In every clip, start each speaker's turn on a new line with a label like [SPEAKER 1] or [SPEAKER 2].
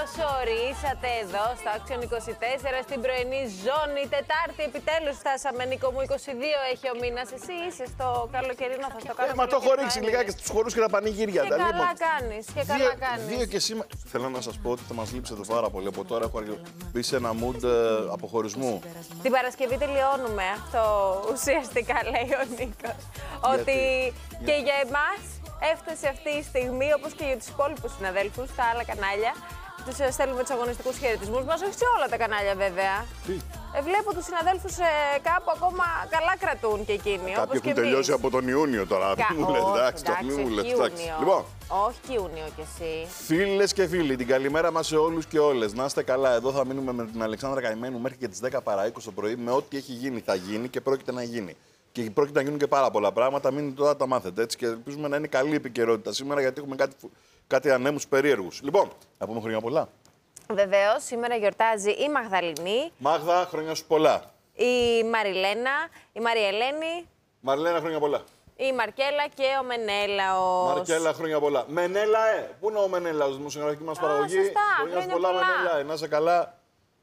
[SPEAKER 1] Καλώς ορίσατε εδώ στο Action 24 στην πρωινή ζώνη. Τετάρτη επιτέλους φτάσαμε, Νίκο μου. 22 έχει ο μήνας. Εσύ είσαι στο καλοκαιρινό, θα στο κάνω.
[SPEAKER 2] Μα το έχω ρίξει λιγάκι στους χορούς και τα πανηγύρια.
[SPEAKER 1] Και καλά κάνεις, και καλά κάνεις.
[SPEAKER 2] Δύο και σήμερα. Θέλω να σας πω ότι θα μας λείψετε πάρα πολύ. Από τώρα έχω μπει σε ένα mood αποχωρισμού.
[SPEAKER 1] Την Παρασκευή τελειώνουμε. Αυτό ουσιαστικά λέει ο Νίκος. Ότι και για εμάς έφτασε αυτή η στιγμή, όπως και για τους υπόλοιπους συναδέλφους, στα άλλα κανάλια. Τους στέλνουμε τους αγωνιστικούς χαιρετισμούς μας, όχι σε όλα τα κανάλια βέβαια.
[SPEAKER 2] Τι?
[SPEAKER 1] Βλέπω τους συναδέλφους κάπου ακόμα καλά κρατούν και εκείνοι.
[SPEAKER 2] Κάποιοι έχουν τελειώσει από τον Ιούνιο τώρα. Μην μου λες, εντάξει, μην μου λες. Λοιπόν,
[SPEAKER 1] όχι και Ιούνιο κι εσύ.
[SPEAKER 2] φίλες και φίλοι, την καλημέρα μας σε όλους και όλες. Να είστε καλά. Εδώ θα μείνουμε με την Αλεξάνδρα Καημένου μέχρι και τις 10 παρά 20 το πρωί. Με ό,τι έχει γίνει θα γίνει και πρόκειται να γίνει. Και πρόκειται να γίνουν και πάρα πολλά πράγματα. Μείνετε τώρα, τα μάθετε έτσι. Και ελπίζουμε να είναι καλή επικαιρότητα σήμερα, γιατί έχουμε κάτι ανέμους περίεργους. Λοιπόν, να πούμε χρόνια πολλά.
[SPEAKER 1] Βεβαίως, σήμερα γιορτάζει η Μαγδαληνή.
[SPEAKER 2] Μάγδα, χρόνια σου πολλά.
[SPEAKER 1] Η Μαριλένα, η Μαριελένη.
[SPEAKER 2] Μαριλένα, χρόνια πολλά.
[SPEAKER 1] Η Μαρκέλα και ο Μενέλαος.
[SPEAKER 2] Μαρκέλα, χρόνια πολλά. Μενέλα, πού είναι ο Μενέλαος, δημοσιογραφική μας παραγωγή.
[SPEAKER 1] Σωστά,
[SPEAKER 2] χρόνια σου πολλά, Μενέλα. Να είσαι καλά.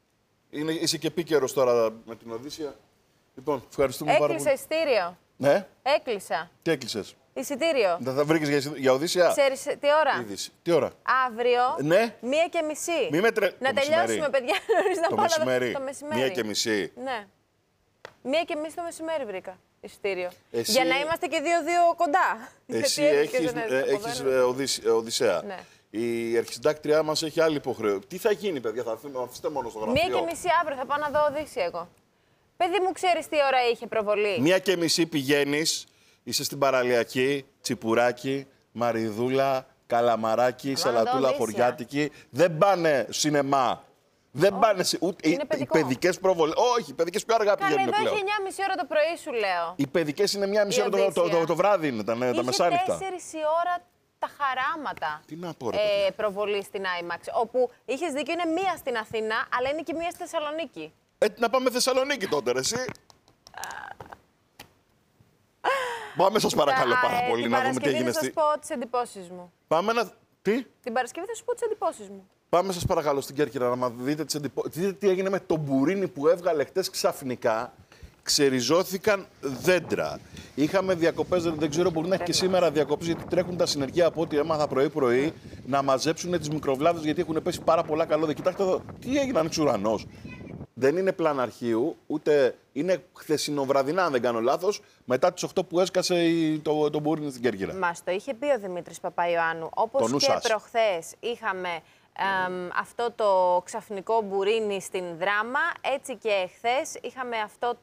[SPEAKER 2] Είσαι και επίκαιρος τώρα με την Οδύσσια. Λοιπόν, ευχαριστούμε πάρα πολύ.
[SPEAKER 1] Έκλεισα εισιτήριο.
[SPEAKER 2] Ναι.
[SPEAKER 1] Έκλεισα.
[SPEAKER 2] Τι έκλεισες?
[SPEAKER 1] Εισιτήριο.
[SPEAKER 2] Δεν θα βρήκες για Οδύσσια?
[SPEAKER 1] Ξέρεις τι ώρα?
[SPEAKER 2] Είδηση. Τι ώρα?
[SPEAKER 1] Αύριο.
[SPEAKER 2] Ναι.
[SPEAKER 1] 1:30.
[SPEAKER 2] Μη με
[SPEAKER 1] Να τελειώσουμε, παιδιά, νωρίς να
[SPEAKER 2] Το
[SPEAKER 1] πάω
[SPEAKER 2] μεσημέρι.
[SPEAKER 1] το μεσημέρι.
[SPEAKER 2] 1:30.
[SPEAKER 1] Ναι. 1:30 το μεσημέρι βρήκα εισιτήριο.
[SPEAKER 2] Εσύ...
[SPEAKER 1] Για να είμαστε και 2-2 κοντά.
[SPEAKER 2] Εσύ έχεις Οδυσσέα.
[SPEAKER 1] Ναι.
[SPEAKER 2] Η αρχισυντάκτριά μας έχει άλλη υποχρέωση. Τι θα γίνει, παιδιά, θα αφήσετε μόνο στο γραφείο?
[SPEAKER 1] 1:30 αύριο θα πάω να δω Οδύσσια εγώ. Παιδί μου, ξέρεις τι ώρα είχε προβολή?
[SPEAKER 2] 1:30 πηγαίνεις, είσαι στην παραλιακή, τσιπουράκι, μαριδούλα, καλαμαράκι, σαλατούλα χωριάτικη. Δεν πάνε σινεμά. Δεν πάνε ούτε οι παιδικές προβολές. Όχι, οι παιδικές πιο αργά πηγαίνουν πλέον.
[SPEAKER 1] Καλά, εδώ έχει 9:30 ώρα το πρωί, σου λέω.
[SPEAKER 2] Οι παιδικές είναι 1:30 ώρα το βράδυ, είναι τα μεσάνυχτα.
[SPEAKER 1] 4 η ώρα τα χαράματα.
[SPEAKER 2] Τι να πω, ρε,
[SPEAKER 1] προβολή στην IMAX. Όπου είχες δίκιο, είναι μία στην Αθήνα, αλλά είναι και μία στη Θεσσαλονίκη.
[SPEAKER 2] Να πάμε Θεσσαλονίκη τότε, ρε, εσύ. Πάμε, σας παρακαλώ πάρα πολύ, να δούμε τι έγινε.
[SPEAKER 1] Την Παρασκευή θα σας πω τις εντυπώσεις μου.
[SPEAKER 2] Πάμε να... Τι?
[SPEAKER 1] Την Παρασκευή θα σου πω τις εντυπώσεις μου.
[SPEAKER 2] Πάμε, σας παρακαλώ, στην Κέρκυρα να δείτε τις εντυπώσεις. Δείτε τι έγινε με τον μπουρίνι που έβγαλε χτες ξαφνικά. Ξεριζώθηκαν δέντρα. Είχαμε διακοπές, δεν ξέρω, μπορεί να έχει και σήμερα διακοπές, γιατί τρέχουν τα συνεργεία από ό,τι έμαθα πρωί-πρωί να μαζέψουν τις μικροβλάβες, γιατί έχουν πέσει πάρα πολλά καλώδια. Κοιτάξτε εδώ, τι έγινε, άνοιξε ουρανός. Δεν είναι πλάν αρχείου, ούτε είναι χθεσινοβραδινά, αν δεν κάνω λάθος, μετά τις 8 που έσκασε το μπουρίνι στην Κέρκυρα.
[SPEAKER 1] Μας το είχε πει ο Δημήτρης Παπαϊωάννου. Όπως και προχθές είχαμε αυτό το ξαφνικό μπουρίνι στην Δράμα, έτσι και εχθές είχαμε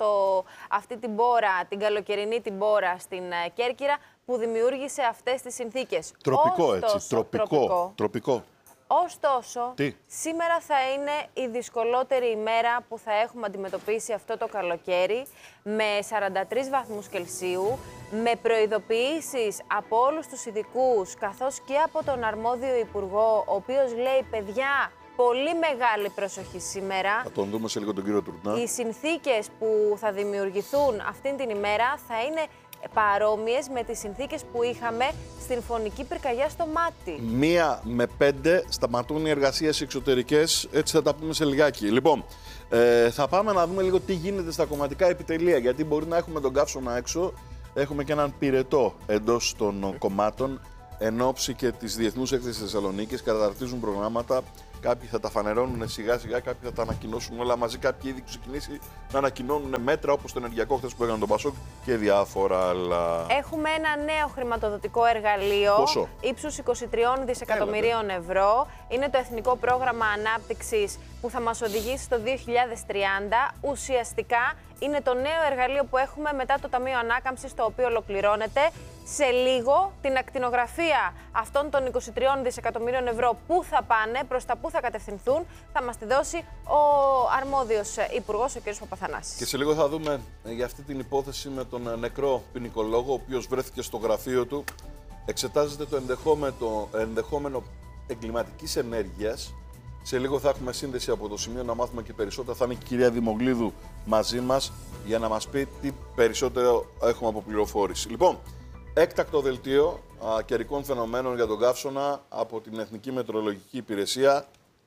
[SPEAKER 1] αυτή την μπόρα, την καλοκαιρινή την μπόρα στην Κέρκυρα, που δημιούργησε αυτές τις συνθήκες.
[SPEAKER 2] Τροπικό, έτσι, τροπικό.
[SPEAKER 1] Ωστόσο, σήμερα θα είναι η δυσκολότερη ημέρα που θα έχουμε αντιμετωπίσει αυτό το καλοκαίρι, με 43 βαθμούς Κελσίου, με προειδοποιήσεις από όλους τους ειδικούς, καθώς και από τον αρμόδιο υπουργό, ο οποίος λέει, παιδιά, πολύ μεγάλη προσοχή σήμερα.
[SPEAKER 2] Θα τον δούμε σε λίγο τον κύριο Τουρνά.
[SPEAKER 1] Οι συνθήκες που θα δημιουργηθούν αυτήν την ημέρα θα είναι παρόμοιες με τις συνθήκες που είχαμε στην φωνική πυρκαγιά στο Μάτι.
[SPEAKER 2] 1 με 5 σταματούν οι εργασίες εξωτερικές, έτσι θα τα πούμε σε λιγάκι. Λοιπόν, θα πάμε να δούμε λίγο τι γίνεται στα κομματικά επιτελεία, γιατί μπορεί να έχουμε τον καύσωνα έξω, έχουμε και έναν πυρετό εντός των κομμάτων, εν ώψη και της Διεθνούς Έκθεσης Θεσσαλονίκης, καταρτίζουν προγράμματα. Κάποιοι θα τα φανερώνουν σιγά-σιγά, κάποιοι θα τα ανακοινώσουν όλα μαζί. Κάποιοι ήδη ξεκινήσει να ανακοινώνουν μέτρα, όπως το ενεργειακό χθες που έκανε τον Πασόκ και διάφορα άλλα.
[SPEAKER 1] Έχουμε ένα νέο χρηματοδοτικό εργαλείο.
[SPEAKER 2] Πόσο?
[SPEAKER 1] Ύψους 23 δισεκατομμυρίων ευρώ. Είναι το Εθνικό Πρόγραμμα Ανάπτυξης που θα μας οδηγήσει στο 2030. Ουσιαστικά είναι το νέο εργαλείο που έχουμε μετά το Ταμείο Ανάκαμψης, το οποίο ολοκληρώνεται. Σε λίγο την ακτινογραφία αυτών των 23 δισεκατομμύριων ευρώ που θα πάνε, προς τα που θα κατευθυνθούν, θα μας τη δώσει ο αρμόδιος υπουργός, ο κ. Παπαθανάσης.
[SPEAKER 2] Και σε λίγο θα δούμε για αυτή την υπόθεση με τον νεκρό ποινικολόγο, ο οποίος βρέθηκε στο γραφείο του. Εξετάζεται το ενδεχόμενο εγκληματικής ενέργειας. Σε λίγο θα έχουμε σύνδεση από το σημείο να μάθουμε και περισσότερα. Θα είναι και η κυρία Δημογλίδου μαζί μας για να μας πει τι περισσότερο έχουμε από πληροφόρηση. Λοιπόν, έκτακτο δελτίο καιρικών φαινομένων για τον καύσωνα από την Εθνική Μετεωρολογική Υπηρεσία.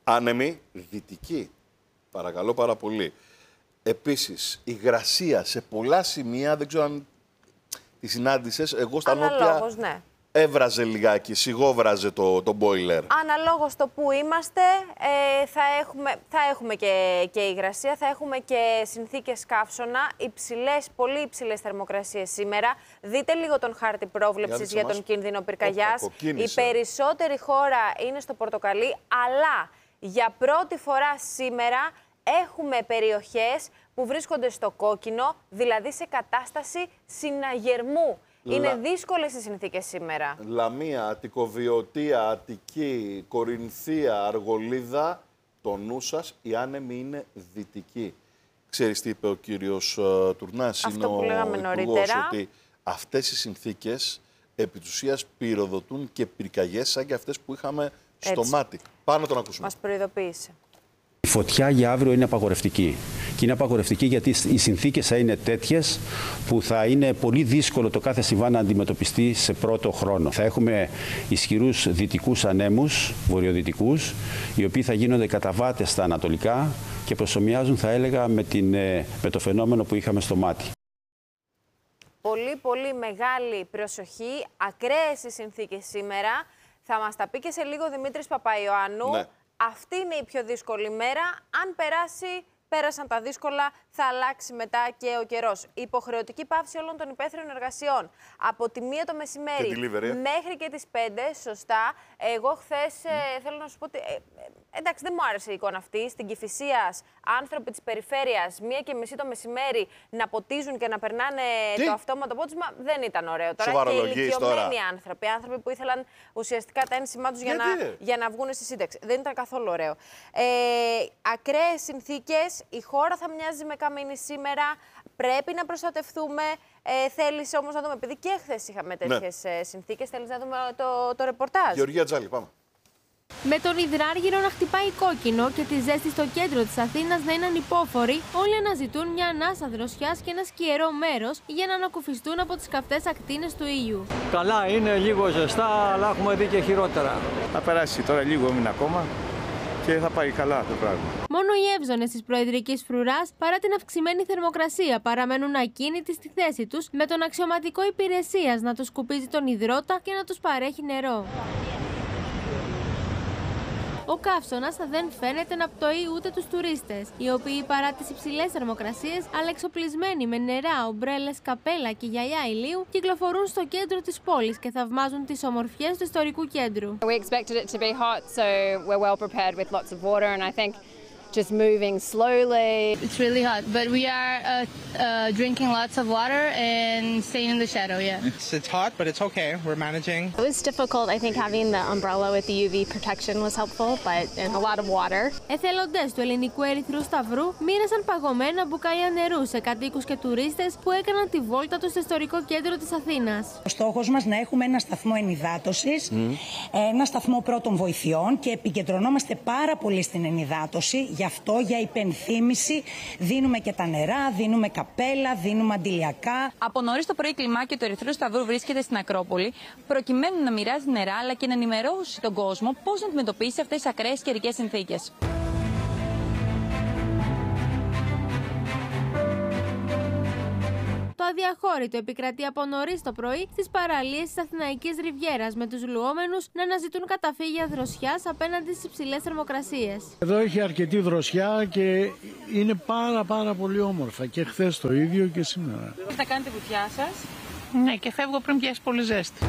[SPEAKER 2] Άνεμοι δυτικοί. Παρακαλώ πάρα πολύ. Επίσης, υγρασία σε πολλά σημεία, δεν ξέρω αν τη συνάντησες, εγώ στα νότια
[SPEAKER 1] ναι.
[SPEAKER 2] Έβραζε λιγάκι, σιγόβραζε το boiler.
[SPEAKER 1] Αναλόγως το που είμαστε, θα έχουμε και υγρασία, θα έχουμε και συνθήκες καύσωνα, πολύ υψηλές θερμοκρασίες σήμερα. Δείτε λίγο τον χάρτη πρόβλεψης για τον κίνδυνο πυρκαγιάς. Η περισσότερη χώρα είναι στο πορτοκαλί, αλλά για πρώτη φορά σήμερα έχουμε περιοχές που βρίσκονται στο κόκκινο, δηλαδή σε κατάσταση συναγερμού. Είναι δύσκολες οι συνθήκες σήμερα. Λαμία,
[SPEAKER 2] Αττικοβιωτία, Αττική, Κορινθία, Αργολίδα, το νου σας, οι άνεμοι είναι δυτικοί. Ξέρεις τι είπε ο κύριος Τουρνάς,
[SPEAKER 1] αυτό που λέγαμε νωρίτερα,
[SPEAKER 2] ότι αυτές οι συνθήκες επί της ουσίας πυροδοτούν και πυρκαγιές σαν και αυτές που είχαμε στο μάτι. Πάνω τον ακούσουμε.
[SPEAKER 1] Μας προειδοποίησε.
[SPEAKER 3] Η φωτιά για αύριο είναι απαγορευτική. Και είναι απαγορευτική γιατί οι συνθήκες θα είναι τέτοιες που θα είναι πολύ δύσκολο το κάθε συμβάν να αντιμετωπιστεί σε πρώτο χρόνο. Θα έχουμε ισχυρούς δυτικούς ανέμους, βορειοδυτικούς, οι οποίοι θα γίνονται καταβάτες στα ανατολικά και προσομοιάζουν, θα έλεγα, με το φαινόμενο που είχαμε στο μάτι.
[SPEAKER 1] Πολύ μεγάλη προσοχή, ακραίες οι συνθήκες σήμερα. Θα μας τα πει και σε λίγο ο Δημήτρης Παπαϊωάννου. Ναι. Αυτή είναι η πιο δύσκολη μέρα. Αν πέρασαν τα δύσκολα, θα αλλάξει μετά και ο καιρός. Υποχρεωτική πάυση όλων των υπαίθριων εργασιών. Από τη 1 το μεσημέρι μέχρι και τις 5, σωστά. Εγώ χθες θέλω να σου πω ότι. Εντάξει, δεν μου άρεσε η εικόνα αυτή. Στην Κηφισίας, άνθρωποι της περιφέρειας, 1:30 το μεσημέρι να ποτίζουν και να περνάνε το αυτόματο πότισμα, δεν ήταν ωραίο. Τώρα και ηλικιωμένοι άνθρωποι που ήθελαν ουσιαστικά τα ένσημά τους για να βγουν στη σύνταξη. Δεν ήταν καθόλου ωραίο. Ακραίες συνθήκες. Η χώρα θα μοιάζει με καμίνη σήμερα. Πρέπει να προστατευτούμε. Θέλεις όμως να δούμε, επειδή και χθες είχαμε τέτοιες συνθήκες, θέλεις να δούμε το ρεπορτάζ.
[SPEAKER 2] Γεωργία Τζάλη, πάμε.
[SPEAKER 4] Με τον υδράργυρο να χτυπάει κόκκινο και τη ζέστη στο κέντρο της Αθήνας να είναι ανυπόφοροι, όλοι αναζητούν μια ανάσα δροσιάς και ένα σκιερό μέρος για να ανακουφιστούν από τις καυτές ακτίνες του ήλιου.
[SPEAKER 5] Καλά, είναι λίγο ζεστά, αλλά έχουμε δει και χειρότερα.
[SPEAKER 6] Θα περάσει τώρα λίγο έμεινε ακόμα και θα πάει καλά το πράγμα.
[SPEAKER 4] Μόνο οι εύζωνες της προεδρικής φρουράς, παρά την αυξημένη θερμοκρασία, παραμένουν ακίνητοι στη θέση τους, με τον αξιωματικό υπηρεσίας να τους σκουπίζει τον υδρότα και να τους παρέχει νερό. Ο καύσωνας δεν φαίνεται να πτωεί ούτε τους τουρίστες, οι οποίοι παρά τις υψηλές θερμοκρασίες, αλλά εξοπλισμένοι με νερά, ομπρέλες, καπέλα και γυαλιά ηλίου, κυκλοφορούν στο κέντρο της πόλης και θαυμάζουν τις ομορφιές του ιστορικού κέντρου.
[SPEAKER 7] We expected it to be hot, so we're well prepared with lots of water, and I think just moving slowly.
[SPEAKER 8] It's really hot, but we are drinking lots of water and staying in the shadow,
[SPEAKER 9] It's hot, but it's okay. We're managing.
[SPEAKER 7] It was difficult. I think having the umbrella with the UV protection was helpful, and a lot of water.
[SPEAKER 4] Εθελοντές του Ελληνικού Ερυθρού Σταυρού μοίρασαν παγωμένα μπουκάλια νερού σε κατοίκους και τουρίστες που έκαναν τη βόλτα τους στο ιστορικό κέντρο της Αθήνας.
[SPEAKER 10] Ο στόχος μας να έχουμε ένα σταθμό ενυδάτωσης, ένα σταθμό πρώτων βοηθειών και επικεντρωνόμαστε πάρα πολύ στην ενυδάτωση. Γι' αυτό, για υπενθύμηση, δίνουμε και τα νερά, δίνουμε καπέλα, δίνουμε αντιλιακά.
[SPEAKER 11] Από νωρίς το πρωί, η κλιμάκια του Ερυθρού Σταυρού βρίσκεται στην Ακρόπολη, προκειμένου να μοιράζει νερά αλλά και να ενημερώσει τον κόσμο πώς να αντιμετωπίσει αυτές τις ακραίες καιρικές συνθήκες.
[SPEAKER 4] Το αδιαχώρητο επικρατεί από νωρίς το πρωί στις παραλίες της Αθηναϊκής Ριβιέρας, με τους λουόμενους να αναζητούν καταφύγια δροσιάς απέναντι στις υψηλές θερμοκρασίες.
[SPEAKER 12] Εδώ έχει αρκετή δροσιά και είναι πάρα πολύ όμορφα, και χθες το ίδιο και σήμερα.
[SPEAKER 11] Θα κάνετε βουτιά σας?
[SPEAKER 8] Ναι, και φεύγω πριν πιάσει πολύ ζέστη.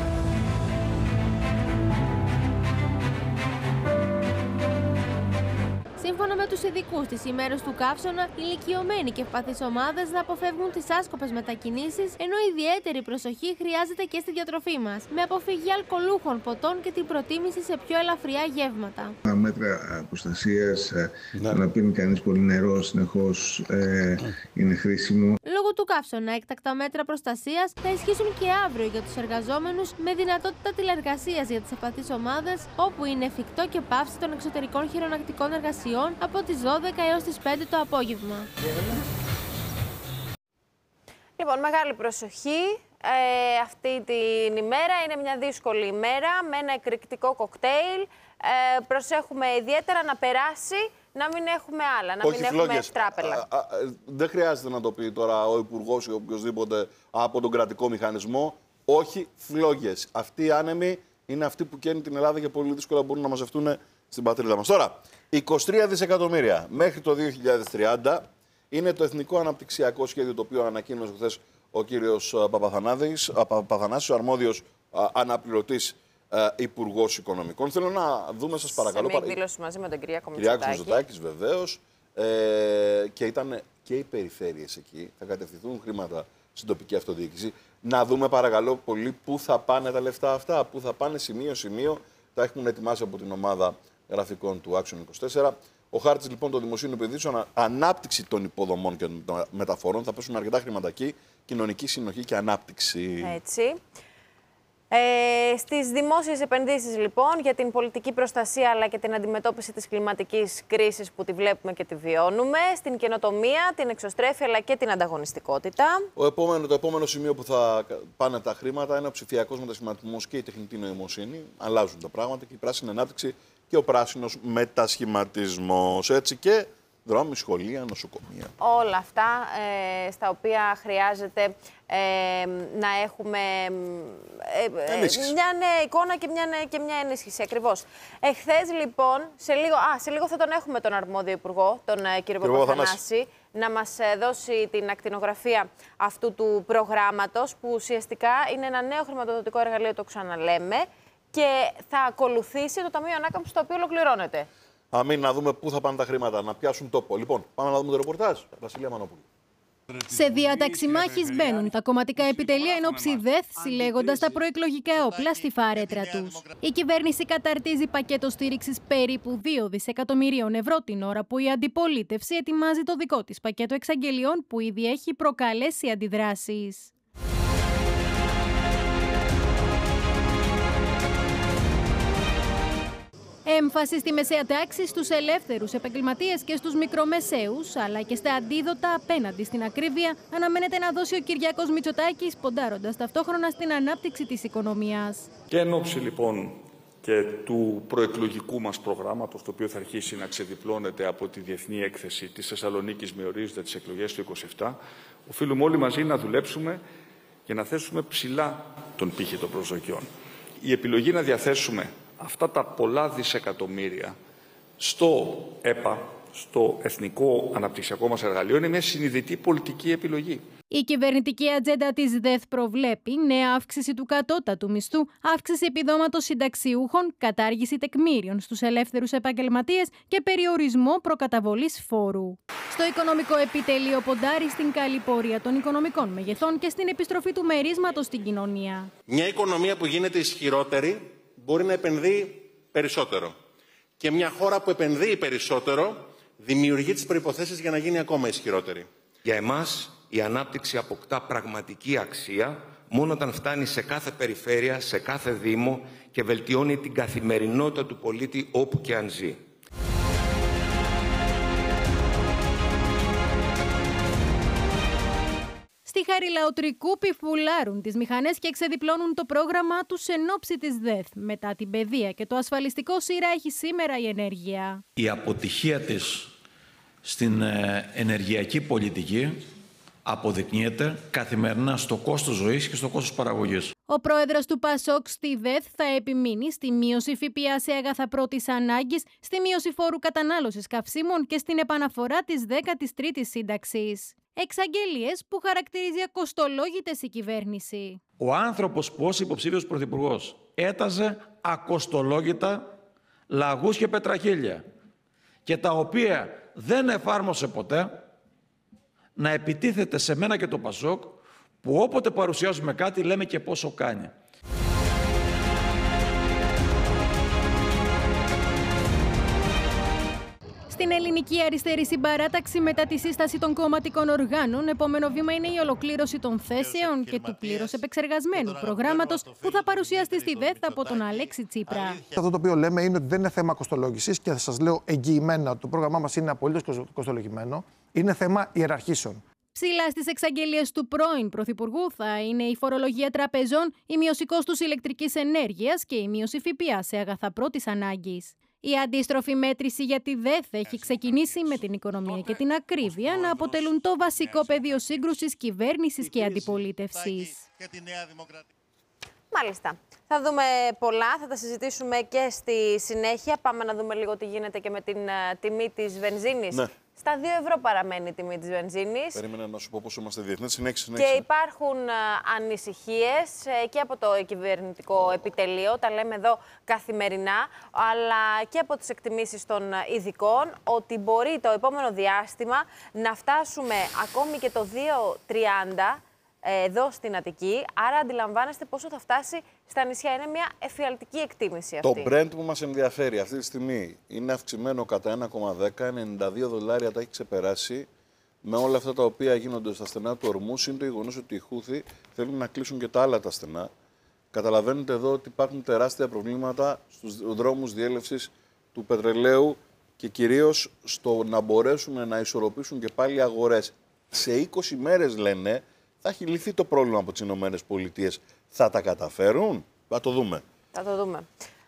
[SPEAKER 4] Σύμφωνα με τους ειδικούς, τις ημέρες του καύσωνα, ηλικιωμένοι και ευπαθείς ομάδες να αποφεύγουν τις άσκοπες μετακινήσεις, ενώ ιδιαίτερη προσοχή χρειάζεται και στη διατροφή μας, με αποφυγή αλκοολούχων ποτών και την προτίμηση σε πιο ελαφριά γεύματα.
[SPEAKER 13] Μέτρα προστασίας, να πίνει κανείς πολύ νερό συνεχώς είναι χρήσιμο.
[SPEAKER 4] Λόγω του καύσωνα, έκτακτα μέτρα προστασίας θα ισχύσουν και αύριο για τους εργαζόμενους, με δυνατότητα τηλεργασίας για τις ευπαθείς ομάδες, όπου είναι εφικτό και πάυση των εξωτερικών χειρονακτικών εργασιών από τις 12 έως τις 5 το απόγευμα.
[SPEAKER 1] Λοιπόν, μεγάλη προσοχή. αυτή την ημέρα είναι μια δύσκολη ημέρα με ένα εκρηκτικό κοκτέιλ. Προσέχουμε ιδιαίτερα να περάσει, να μην έχουμε άλλα, να μην έχουμε τράπελα.
[SPEAKER 2] Δεν χρειάζεται να το πει τώρα ο Υπουργός ή οποιοδήποτε από τον κρατικό μηχανισμό. Όχι φλόγες. Αυτοί οι άνεμοι είναι αυτοί που καίνουν την Ελλάδα και πολύ δύσκολα μπορούν να μαζευτούν στην πατρίδα μας. Τώρα, 23 δισεκατομμύρια μέχρι το 2030 είναι το Εθνικό Αναπτυξιακό Σχέδιο, το οποίο ανακοίνωσε χθες ο κύριος Παπαθανάσης, ο αρμόδιος αναπληρωτής Υπουργός Οικονομικών. Θέλω να δούμε, σας παρακαλώ.
[SPEAKER 1] Σε μια εκδήλωση μαζί με τον Κυριάκο Μητσοτάκη.
[SPEAKER 2] Κυριάκος Μητσοτάκης, βεβαίως. Και ήταν και οι περιφέρειες εκεί. Θα κατευθυνθούν χρήματα στην τοπική αυτοδιοίκηση. Να δούμε, παρακαλώ πολύ, πού θα πάνε τα λεφτά αυτά, πού θα πάνε σημείο-σημείο. Τα έχουν ετοιμάσει από την ομάδα γραφικών του Action 24. Ο χάρτης λοιπόν των δημοσίων επενδύσεων, ανάπτυξη των υποδομών και των μεταφορών. Θα πέσουν αρκετά χρήματα εκεί. Κοινωνική συνοχή και ανάπτυξη.
[SPEAKER 1] Έτσι. Στις δημόσιες επενδύσεις λοιπόν για την πολιτική προστασία αλλά και την αντιμετώπιση της κλιματικής κρίσης που τη βλέπουμε και τη βιώνουμε, στην καινοτομία, την εξωστρέφεια αλλά και την ανταγωνιστικότητα.
[SPEAKER 2] Το επόμενο σημείο που θα πάνε τα χρήματα είναι ο ψηφιακός μετασχηματισμός και η τεχνητή νοημοσύνη. Αλλάζουν τα πράγματα και η πράσινη ανάπτυξη και ο πράσινος μετασχηματισμός. Έτσι και δρόμοι, σχολεία, νοσοκομεία.
[SPEAKER 1] Όλα αυτά στα οποία χρειάζεται να έχουμε μια νέα εικόνα και μια ενίσχυση. Ακριβώς. Εχθές λοιπόν, σε λίγο θα τον έχουμε τον αρμόδιο υπουργό, τον κύριο Παπαθανάση, να μας δώσει την ακτινογραφία αυτού του προγράμματος, που ουσιαστικά είναι ένα νέο χρηματοδοτικό εργαλείο, το ξαναλέμε, και θα ακολουθήσει το Ταμείο Ανάκαμψης, το οποίο ολοκληρώνεται.
[SPEAKER 2] Αμήν, να δούμε πού θα πάνε τα χρήματα, να πιάσουν τόπο. Λοιπόν, πάμε να δούμε το ρεπορτάζ. Βασιλεία Μανόπουλου.
[SPEAKER 14] Σε διάταξη μάχης μπαίνουν τα κομματικά επιτελεία εν ώψη ΔΕΘ, συλλέγοντας τα προεκλογικά όπλα στη φαρέτρα τους. Η κυβέρνηση καταρτίζει πακέτο στήριξης περίπου 2 δισεκατομμυρίων ευρώ την ώρα που η αντιπολίτευση ετοιμάζει το δικό της πακέτο εξαγγελιών που ήδη έχει προκαλέσει αντιδράσεις. Έμφαση στη μεσαία τάξη, στους ελεύθερους επαγγελματίες και στους μικρομεσαίους, αλλά και στα αντίδοτα απέναντι στην ακρίβεια, αναμένεται να δώσει ο Κυριάκος Μητσοτάκης, ποντάροντας ταυτόχρονα στην ανάπτυξη της οικονομίας.
[SPEAKER 15] Και εν ώψη λοιπόν και του προεκλογικού μας προγράμματος, το οποίο θα αρχίσει να ξεδιπλώνεται από τη Διεθνή Έκθεση της Θεσσαλονίκης με ορίζοντα τις εκλογές του 2027, οφείλουμε όλοι μαζί να δουλέψουμε και να θέσουμε ψηλά τον πύχη των προσδοκιών. Η επιλογή να διαθέσουμε αυτά τα πολλά δισεκατομμύρια στο ΕΠΑ, στο Εθνικό Αναπτυξιακό μας Εργαλείο, είναι μια συνειδητή πολιτική επιλογή.
[SPEAKER 14] Η κυβερνητική ατζέντα της ΔΕΘ προβλέπει νέα αύξηση του κατώτατου μισθού, αύξηση επιδόματος συνταξιούχων, κατάργηση τεκμήριων στους ελεύθερους επαγγελματίες και περιορισμό προκαταβολής φόρου. Στο οικονομικό επιτελείο ποντάρει στην καλή πορεία των οικονομικών μεγεθών και στην επιστροφή του μερίσματος στην κοινωνία.
[SPEAKER 16] Μια οικονομία που γίνεται ισχυρότερη μπορεί να επενδύει περισσότερο. Και μια χώρα που επενδύει περισσότερο δημιουργεί τις προϋποθέσεις για να γίνει ακόμα ισχυρότερη.
[SPEAKER 17] Για εμάς η ανάπτυξη αποκτά πραγματική αξία μόνο όταν φτάνει σε κάθε περιφέρεια, σε κάθε δήμο και βελτιώνει την καθημερινότητα του πολίτη όπου και αν ζει.
[SPEAKER 14] Στη Χαριλαοτρικού πιφουλάρουν τις μηχανές και ξεδιπλώνουν το πρόγραμμά τους εν ώψη της ΔΕΘ. Μετά την παιδεία και το ασφαλιστικό ΣΥΡΑ έχει σήμερα η ενέργεια.
[SPEAKER 18] Η αποτυχία της στην ενεργειακή πολιτική αποδεικνύεται καθημερινά στο κόστος ζωής και στο κόστος παραγωγής.
[SPEAKER 14] Ο πρόεδρος του ΠΑΣΟΚ στη ΔΕΘ θα επιμείνει στη μείωση ΦΠΑ σε αγαθά πρώτης ανάγκης, στη μείωση φόρου κατανάλωσης καυσίμων και στην επαναφορά της 13ης σύνταξης. Εξαγγελίες που χαρακτηρίζει ακοστολόγητες η κυβέρνηση.
[SPEAKER 18] Ο άνθρωπος που ως υποψήφιος πρωθυπουργός έταζε ακοστολόγητα λαγούς και πετραχίλια και τα οποία δεν εφάρμοσε ποτέ, να επιτίθεται σε μένα και το ΠΑΣΟΚ, που όποτε παρουσιάζουμε κάτι λέμε και πόσο κάνει.
[SPEAKER 14] Στην ελληνική αριστερή συμπαράταξη, μετά τη σύσταση των κομματικών οργάνων, επόμενο βήμα είναι η ολοκλήρωση των θέσεων και του πλήρως επεξεργασμένου προγράμματος που θα παρουσιαστεί στη ΔΕΘ από τον Αλέξη Τσίπρα.
[SPEAKER 19] Αυτό το οποίο λέμε είναι ότι δεν είναι θέμα κοστολόγησης και θα σας λέω εγγυημένα ότι το πρόγραμμά μας είναι απολύτως κοστολογημένο. Είναι θέμα ιεραρχήσεων.
[SPEAKER 14] Ψηλά στις εξαγγελίες του πρώην Πρωθυπουργού θα είναι η φορολογία τραπεζών, η μείωση κόστους ηλεκτρικής ενέργειας και η μείωση ΦΠΑ σε αγαθά πρώτης ανάγκης. Η αντίστροφη μέτρηση για τη ΔΕΘ έχει ξεκινήσει με την οικονομία και την ακρίβεια να αποτελούν το βασικό πεδίο σύγκρουσης κυβέρνησης και αντιπολίτευσης.
[SPEAKER 1] Μάλιστα. Θα δούμε πολλά, θα τα συζητήσουμε και στη συνέχεια. Πάμε να δούμε λίγο τι γίνεται και με την τιμή της βενζίνης. Ναι. Στα 2 ευρώ παραμένει η τιμή της βενζίνης.
[SPEAKER 2] Περίμενα να σου πω πώς είμαστε διεθνές. Συνέχισε.
[SPEAKER 1] Και υπάρχουν ανησυχίες και από το κυβερνητικό επιτελείο, τα λέμε εδώ καθημερινά, αλλά και από τις εκτιμήσεις των ειδικών, ότι μπορεί το επόμενο διάστημα να φτάσουμε ακόμη και το 2,30 εδώ στην Αττική. Άρα αντιλαμβάνεστε πόσο θα φτάσει στα νησιά. Είναι μια εφιαλτική εκτίμηση αυτή.
[SPEAKER 2] Το Brent που μας ενδιαφέρει αυτή τη στιγμή είναι αυξημένο κατά 1,10, 92 δολάρια τα έχει ξεπεράσει, με όλα αυτά τα οποία γίνονται στα στενά του ορμούς. Είναι το γεγονός ότι οι Χούθοι θέλουν να κλείσουν και τα άλλα τα στενά. Καταλαβαίνετε εδώ ότι υπάρχουν τεράστια προβλήματα στους δρόμους διέλευσης του πετρελαίου και κυρίως στο να μπορέσουν να ισορροπήσουν και πάλι αγορές. Σε 20 μέρες λένε θα έχει λυθεί το πρόβλημα από τις ΗΠΑ. Θα τα καταφέρουν? Θα το δούμε.
[SPEAKER 1] Θα το δούμε.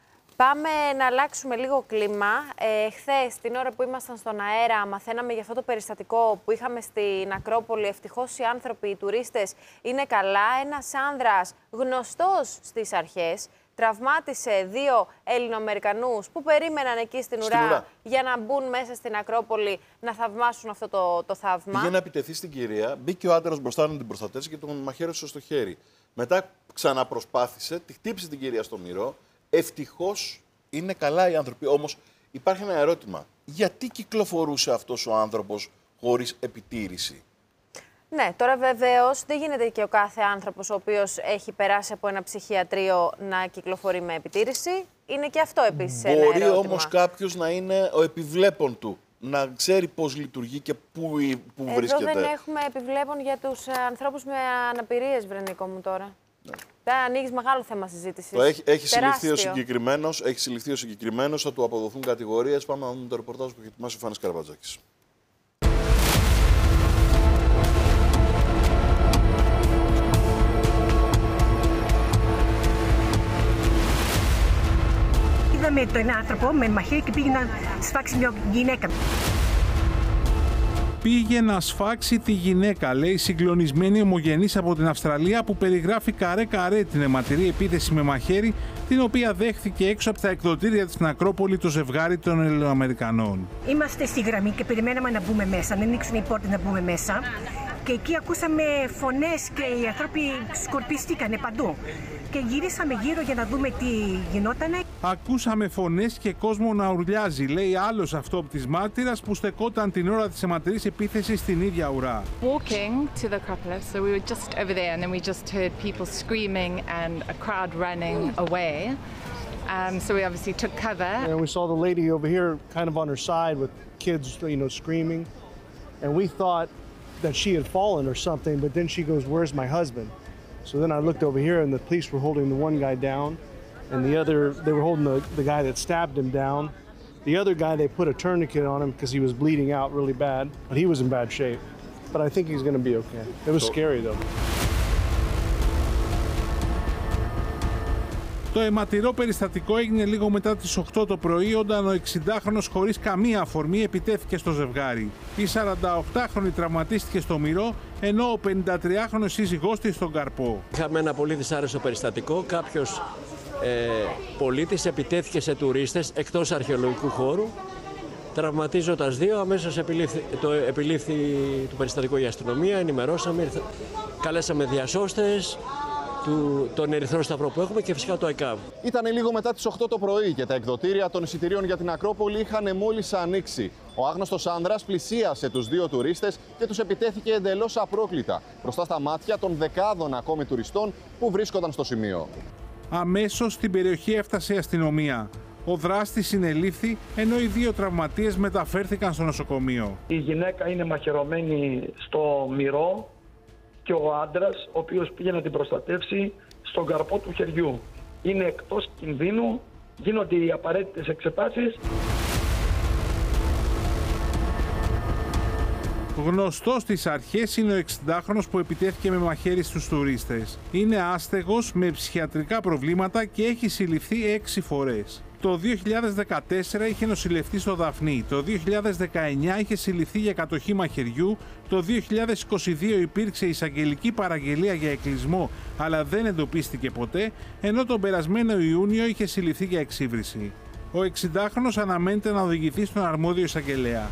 [SPEAKER 1] Πάμε να αλλάξουμε λίγο κλίμα. Χθες, την ώρα που ήμασταν στον αέρα, μαθαίναμε για αυτό το περιστατικό που είχαμε στην Ακρόπολη. Ευτυχώς οι άνθρωποι, οι τουρίστες, είναι καλά. Ένας άνδρας γνωστός στις αρχές τραυμάτισε 2 Ελληνοαμερικανούς που περίμεναν εκεί στην ουρά για να μπουν μέσα στην Ακρόπολη να θαυμάσουν αυτό το θαύμα.
[SPEAKER 2] Πήγε να επιτεθεί στην κυρία, μπήκε ο άντρας μπροστά να την προστατεύσει και τον μαχαίρωσε στο χέρι. Μετά ξαναπροσπάθησε, τη χτύπησε την κυρία στο μυρό. Ευτυχώς είναι καλά οι άνθρωποι. Όμως υπάρχει ένα ερώτημα. Γιατί κυκλοφορούσε αυτός ο άνθρωπος χωρίς επιτήρηση?
[SPEAKER 1] Ναι, τώρα βεβαίως δεν γίνεται και ο κάθε άνθρωπος ο οποίος έχει περάσει από ένα ψυχιατρίο να κυκλοφορεί με επιτήρηση. Είναι και αυτό επίσης ένα ερώτημα.
[SPEAKER 2] Μπορεί όμως κάποιος να είναι ο επιβλέπων του, να ξέρει πώς λειτουργεί και πού βρίσκεται.
[SPEAKER 1] Εδώ δεν έχουμε επιβλέπων για τους ανθρώπους με αναπηρίες, Βρενίκο μου τώρα. Ναι. Θα ανοίγεις μεγάλο θέμα συζήτησης.
[SPEAKER 2] Έχει συλληφθεί ο συγκεκριμένος, θα του αποδοθούν κατηγορίες. Πάμε να δούμε το ρεπορτάζ που έχει ετοιμάσει ο Φάνης Καραβατζάκης.
[SPEAKER 20] Είδαμε τον άνθρωπο με μαχαίρι και πήγε να σφάξει μια γυναίκα.
[SPEAKER 21] Πήγε να σφάξει τη γυναίκα, λέει συγκλονισμένη ομογενής από την Αυστραλία, που περιγράφει καρέ-καρέ την αιματηρή επίθεση με μαχαίρι, την οποία δέχθηκε έξω από τα εκδοτήρια της στην Ακρόπολη το ζευγάρι των Ελληνοαμερικανών.
[SPEAKER 20] Είμαστε στη γραμμή και περιμέναμε να μπούμε μέσα, να ανοίξουν οι πόρτες να μπούμε μέσα. Και εκεί ακούσαμε φωνές και οι άνθρωποι σκορπίστηκαν παντού. Και γυρίσαμε γύρω για να δούμε τι γινότανε.
[SPEAKER 21] Ακούσαμε φωνές και κόσμο να ουρλιάζει, λέει άλλος αυτόπτης μάρτυρας που στεκόταν την ώρα της αιματηρής επίθεσης στην ίδια ουρά.
[SPEAKER 22] Walking to the Acropolis, so we were just over there and then we just heard people screaming and a crowd running away. So we obviously took cover.
[SPEAKER 23] And we saw the lady over here kind of on her side with kids, screaming. And we thought that she had fallen or something, but then she goes, "Where's my husband?" So then I looked over here and the police were holding the one guy down and they were holding the guy that stabbed him down. The other guy, they put a tourniquet on him because he was bleeding out really bad, but he was in bad shape. But I think he's going to be okay. It was scary though.
[SPEAKER 21] Το αιματηρό περιστατικό έγινε λίγο μετά τις 8 το πρωί, όταν ο 60χρονος χωρίς καμία αφορμή επιτέθηκε στο ζευγάρι. Η 48χρονη τραυματίστηκε στο μυρό, ενώ ο 53χρονος σύζυγός της στον καρπό.
[SPEAKER 24] Είχαμε ένα πολύ δυσάρεστο περιστατικό. Κάποιος πολίτης επιτέθηκε σε τουρίστες εκτός αρχαιολογικού χώρου, τραυματίζοντας 2. Αμέσως επιλήφθη το περιστατικό η αστυνομία, ενημερώσαμε, καλέσαμε διασώστες, τον Ερυθρό Σταυρό που έχουμε και φυσικά το ΕΚΑΒ.
[SPEAKER 25] Ήταν λίγο μετά τις 8 το πρωί και τα εκδοτήρια των εισιτηρίων για την Ακρόπολη είχαν μόλις ανοίξει. Ο άγνωστος άνδρας πλησίασε τους 2 τουρίστες και τους επιτέθηκε εντελώς απρόκλητα μπροστά στα μάτια των δεκάδων ακόμη τουριστών που βρίσκονταν στο σημείο.
[SPEAKER 21] Αμέσως στην περιοχή έφτασε η αστυνομία. Ο δράστης συνελήφθη, ενώ οι 2 τραυματίες μεταφέρθηκαν στο νοσοκομείο.
[SPEAKER 26] Η γυναίκα είναι μαχαιρωμένη στο μυρό και ο άντρας, ο οποίος πήγε να την προστατεύσει, στον καρπό του χεριού. Είναι εκτός κινδύνου, γίνονται οι απαραίτητες εξετάσεις.
[SPEAKER 21] Γνωστός στις αρχές είναι ο 60χρονος που επιτέθηκε με μαχαίρι στους τουρίστες. Είναι άστεγος με ψυχιατρικά προβλήματα και έχει συλληφθεί 6 φορές. Το 2014 είχε νοσηλευτεί στο Δαφνί, το 2019 είχε συλληφθεί για κατοχή μαχαιριού, το 2022 υπήρξε εισαγγελική παραγγελία για εκκλεισμό αλλά δεν εντοπίστηκε ποτέ, ενώ τον περασμένο Ιούνιο είχε συλληφθεί για εξύβριση. Ο 60χρονος αναμένεται να οδηγηθεί στον αρμόδιο εισαγγελέα.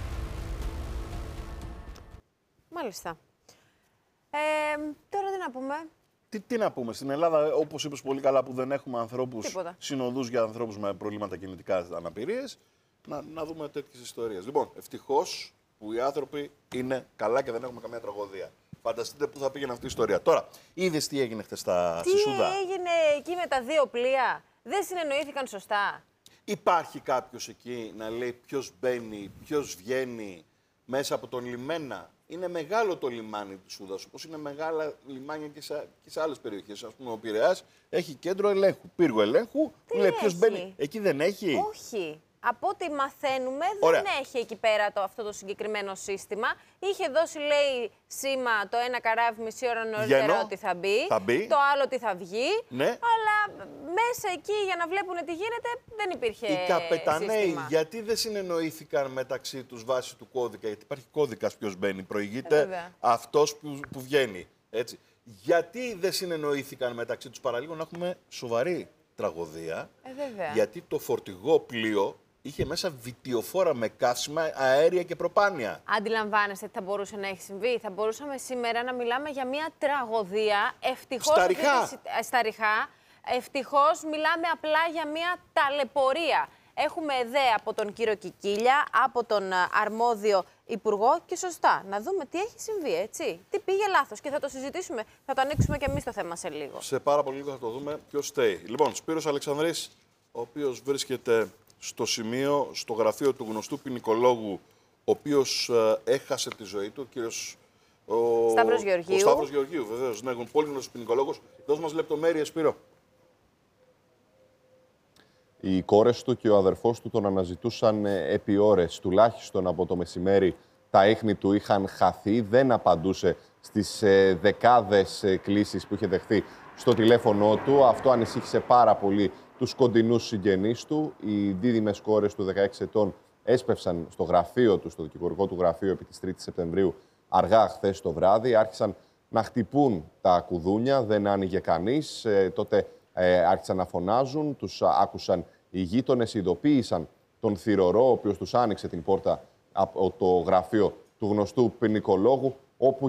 [SPEAKER 1] Μάλιστα. Τώρα τι να πούμε.
[SPEAKER 2] Τι να πούμε. Στην Ελλάδα, όπως είπες πολύ καλά, που δεν έχουμε ανθρώπους,
[SPEAKER 1] Τίποτα.
[SPEAKER 2] συνοδούς για ανθρώπους με προβλήματα κινητικά αναπηρίες, να δούμε τέτοιες ιστορίες. Λοιπόν, ευτυχώς που οι άνθρωποι είναι καλά και δεν έχουμε καμία τραγωδία. Φανταστείτε πού θα πήγαινε αυτή η ιστορία. Τώρα, είδες τι έγινε χθες στη Σουδά.
[SPEAKER 1] Τι έγινε εκεί με τα 2 πλοία. Δεν συνεννοήθηκαν σωστά.
[SPEAKER 2] Υπάρχει κάποιος εκεί να λέει ποιος μπαίνει, ποιος βγαίνει μέσα από τον λιμένα. Είναι μεγάλο το λιμάνι της Σούδας, όπως είναι μεγάλα λιμάνια και σε άλλες περιοχές. Ας πούμε, ο Πειραιάς έχει κέντρο ελέγχου, πύργο ελέγχου. Που λέει ποιος μπαίνει. Εκεί δεν έχει.
[SPEAKER 1] Όχι. Από ό,τι μαθαίνουμε,
[SPEAKER 2] Ωραία.
[SPEAKER 1] δεν έχει εκεί πέρα αυτό το συγκεκριμένο σύστημα. Είχε δώσει, λέει, σήμα το ένα καράβι μισή ώρα νωρίτερα ότι θα μπει, το άλλο ότι θα βγει.
[SPEAKER 2] Ναι.
[SPEAKER 1] Αλλά μέσα εκεί για να βλέπουν τι γίνεται δεν υπήρχε
[SPEAKER 2] Οι καπεταναίοι
[SPEAKER 1] σύστημα.
[SPEAKER 2] γιατί δεν συνεννοήθηκαν μεταξύ τους βάσει του κώδικα, γιατί υπάρχει κώδικας ποιος μπαίνει, προηγείται αυτός που βγαίνει. Έτσι. Γιατί δεν συνεννοήθηκαν μεταξύ τους, παραλίγο να έχουμε σοβαρή τραγωδία, γιατί το φορτηγό πλοίο είχε μέσα βιτιοφόρα με καύσιμα, αέρια και προπάνια.
[SPEAKER 1] Αντιλαμβάνεστε τι θα μπορούσε να έχει συμβεί. Θα μπορούσαμε σήμερα να μιλάμε για μια τραγωδία. Ευτυχώς. Στα ριχά. Ευτυχώς μιλάμε απλά για μια ταλαιπωρία. Έχουμε ιδέα από τον κύριο Κικίλια, από τον αρμόδιο υπουργό και σωστά. Να δούμε τι έχει συμβεί, έτσι. Τι πήγε λάθος και θα το συζητήσουμε, θα το ανοίξουμε και εμείς το θέμα σε λίγο.
[SPEAKER 2] Σε πάρα πολύ λίγο θα το δούμε ποιος στέει. Λοιπόν, Σπύρος Αλεξανδρής, ο οποίος βρίσκεται στο σημείο, στο γραφείο του γνωστού ποινικολόγου, ο οποίος έχασε τη ζωή του, ο κύριος
[SPEAKER 1] Σταύρος Γεωργίου.
[SPEAKER 2] Ο Σταύρος Γεωργίου, βεβαίως, ναι, πολύ γνωστός ποινικολόγος. Δώσ' μας λεπτομέρειες, Σπύρο.
[SPEAKER 25] Οι κόρες του και ο αδερφός του τον αναζητούσαν επί ώρες, τουλάχιστον από το μεσημέρι. Τα ίχνη του είχαν χαθεί, δεν απαντούσε στις δεκάδες κλήσεις που είχε δεχθεί στο τηλέφωνό του. Αυτό ανησύχησε πάρα πολύ τους κοντινούς συγγενείς του. Οι δίδυμες κόρες του 16 ετών έσπευσαν στο γραφείο του, στο δικηγορικό του γραφείο, επί της 3ης Σεπτεμβρίου, αργά χθες το βράδυ. Άρχισαν να χτυπούν τα κουδούνια, δεν άνοιγε κανείς. Τότε άρχισαν να φωνάζουν, τους άκουσαν οι γείτονες, ειδοποίησαν τον θυρωρό, ο οποίος τους άνοιξε την πόρτα από το γραφείο του γνωστού ποινικολόγου, όπου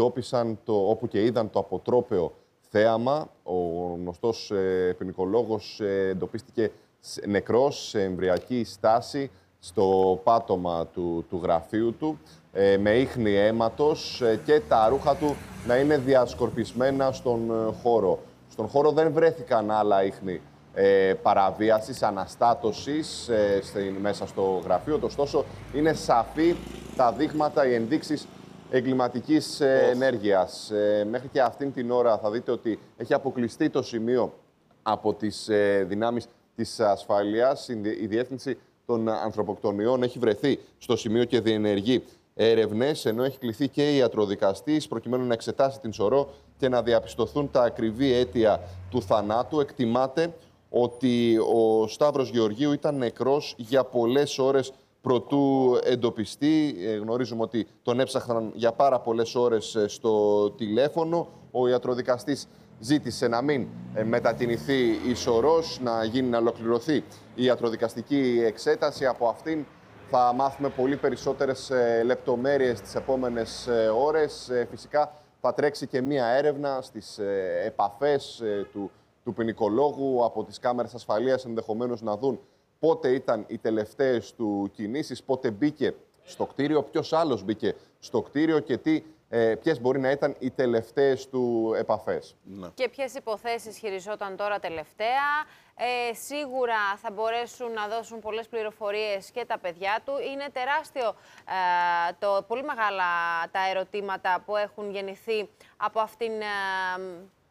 [SPEAKER 25] και είδαν το αποτρόπαιο θέαμα. Ο γνωστός ποινικολόγος εντοπίστηκε νεκρός σε εμβριακή στάση στο πάτωμα του γραφείου του, με ίχνη αίματος και τα ρούχα του να είναι διασκορπισμένα στον χώρο. Στον χώρο δεν βρέθηκαν άλλα ίχνη παραβίασης, αναστάτωσης μέσα στο γραφείο. Ωστόσο, είναι σαφή τα δείγματα, οι ενδείξεις εγκληματικής ενέργειας. Μέχρι και αυτήν την ώρα θα δείτε ότι έχει αποκλειστεί το σημείο από τις δυνάμεις της ασφάλειας. Η Διεύθυνση των Ανθρωποκτονιών έχει βρεθεί στο σημείο και διενεργεί έρευνες, ενώ έχει κληθεί και η ιατροδικαστής προκειμένου να εξετάσει την σωρό και να διαπιστωθούν τα ακριβή αίτια του θανάτου. Εκτιμάται ότι ο Σταύρος Γεωργίου ήταν νεκρός για πολλές ώρες προτού εντοπιστεί. Γνωρίζουμε ότι τον έψαχναν για πάρα πολλές ώρες στο τηλέφωνο. Ο ιατροδικαστής ζήτησε να μην μετακινηθεί η σωρός, να ολοκληρωθεί η ιατροδικαστική εξέταση. Από αυτήν θα μάθουμε πολύ περισσότερες λεπτομέρειες τις επόμενες ώρες. Φυσικά θα τρέξει και μία έρευνα στις επαφές του ποινικολόγου από τις κάμερες ασφαλείας, ενδεχομένως να δουν πότε ήταν οι τελευταίες του κινήσεις, πότε μπήκε στο κτίριο, ποιος άλλος μπήκε στο κτίριο και ποιες μπορεί να ήταν οι τελευταίες του επαφές.
[SPEAKER 1] Και ποιες υποθέσεις χειριζόταν τώρα τελευταία. Σίγουρα θα μπορέσουν να δώσουν πολλές πληροφορίες και τα παιδιά του. Είναι τεράστιο, πολύ μεγάλα τα ερωτήματα που έχουν γεννηθεί από αυτήν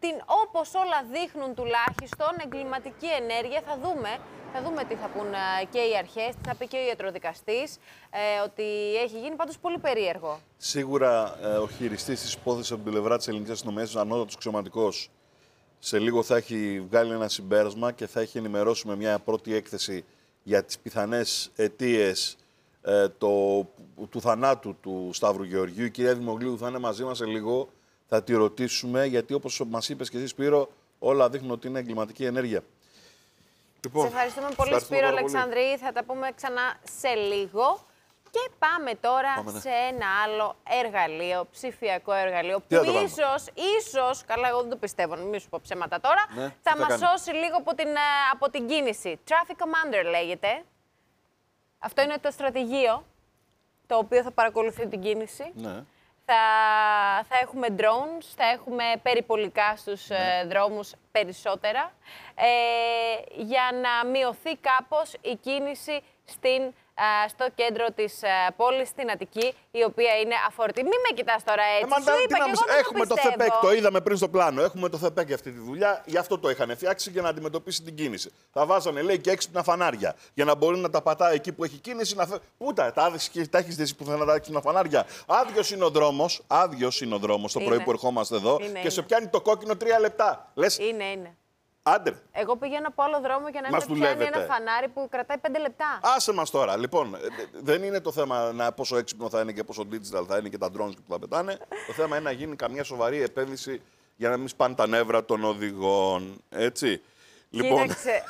[SPEAKER 1] όπως όλα δείχνουν τουλάχιστον, εγκληματική ενέργεια. Θα δούμε τι θα πούν και οι αρχές, τι θα πει και ο ιατροδικαστής, ότι έχει γίνει πάντως πολύ περίεργο.
[SPEAKER 2] Σίγουρα ο χειριστής της υπόθεσης από την πλευρά της ελληνικής αστυνομίας, ο ανώτατος αξιωματικός, σε λίγο θα έχει βγάλει ένα συμπέρασμα και θα έχει ενημερώσει με μια πρώτη έκθεση για τις πιθανές αιτίες του θανάτου του Σταύρου Γεωργίου. Η κυρία Δημογλίου θα είναι μαζί μας σε λίγο. Θα τη ρωτήσουμε, γιατί όπως μας είπες και εσύ, Σπύρο, όλα δείχνουν ότι είναι εγκληματική ενέργεια. Λοιπόν,
[SPEAKER 1] σε ευχαριστούμε πολύ, Σπύρο Αλεξανδρή. Θα τα πούμε ξανά σε λίγο. Και πάμε τώρα σε ένα άλλο εργαλείο, ψηφιακό εργαλείο, που ίσως, καλά εγώ δεν το πιστεύω, μην σου πω ψέματα τώρα, θα μας σώσει λίγο από την κίνηση. Traffic Commander λέγεται. Αυτό είναι το στρατηγείο, το οποίο θα παρακολουθεί την κίνηση.
[SPEAKER 2] Ναι.
[SPEAKER 1] Θα έχουμε drones, θα έχουμε περιπολικά στους δρόμους περισσότερα, για να μειωθεί κάπως η κίνηση στο κέντρο της πόλης, στην Αττική, η οποία είναι αφορτή. Μην με κοιτάς τώρα έτσι, σου είπα και εγώ
[SPEAKER 2] έχουμε το ΘΕΠΕΚ, το είδαμε πριν στο πλάνο. Έχουμε το ΘΕΠΕΚ για αυτή τη δουλειά, γι' αυτό το είχαν φτιάξει για να αντιμετωπίσει την κίνηση. Θα βάζανε, λέει, και έξυπνα φανάρια, για να μπορεί να τα πατάει εκεί που έχει κίνηση. Πού τα έχεις δει πουθενά τα έξυπνα φανάρια? Άδειος είναι ο δρόμος το πρωί που ερχόμαστε εδώ και σε πιάνει το κόκκινο 3 λεπτά. Λες,
[SPEAKER 1] είναι.
[SPEAKER 2] Άντε.
[SPEAKER 1] Εγώ πηγαίνω από άλλο δρόμο για να μην πιάνει ένα φανάρι που κρατάει 5 λεπτά.
[SPEAKER 2] Άσε μας τώρα. Λοιπόν, δεν είναι το θέμα πόσο έξυπνο θα είναι και πόσο digital θα είναι και τα drones που θα πετάνε. Το θέμα είναι να γίνει καμιά σοβαρή επένδυση για να μην σπάνε τα νεύρα των οδηγών. Έτσι.
[SPEAKER 1] Κοίταξε.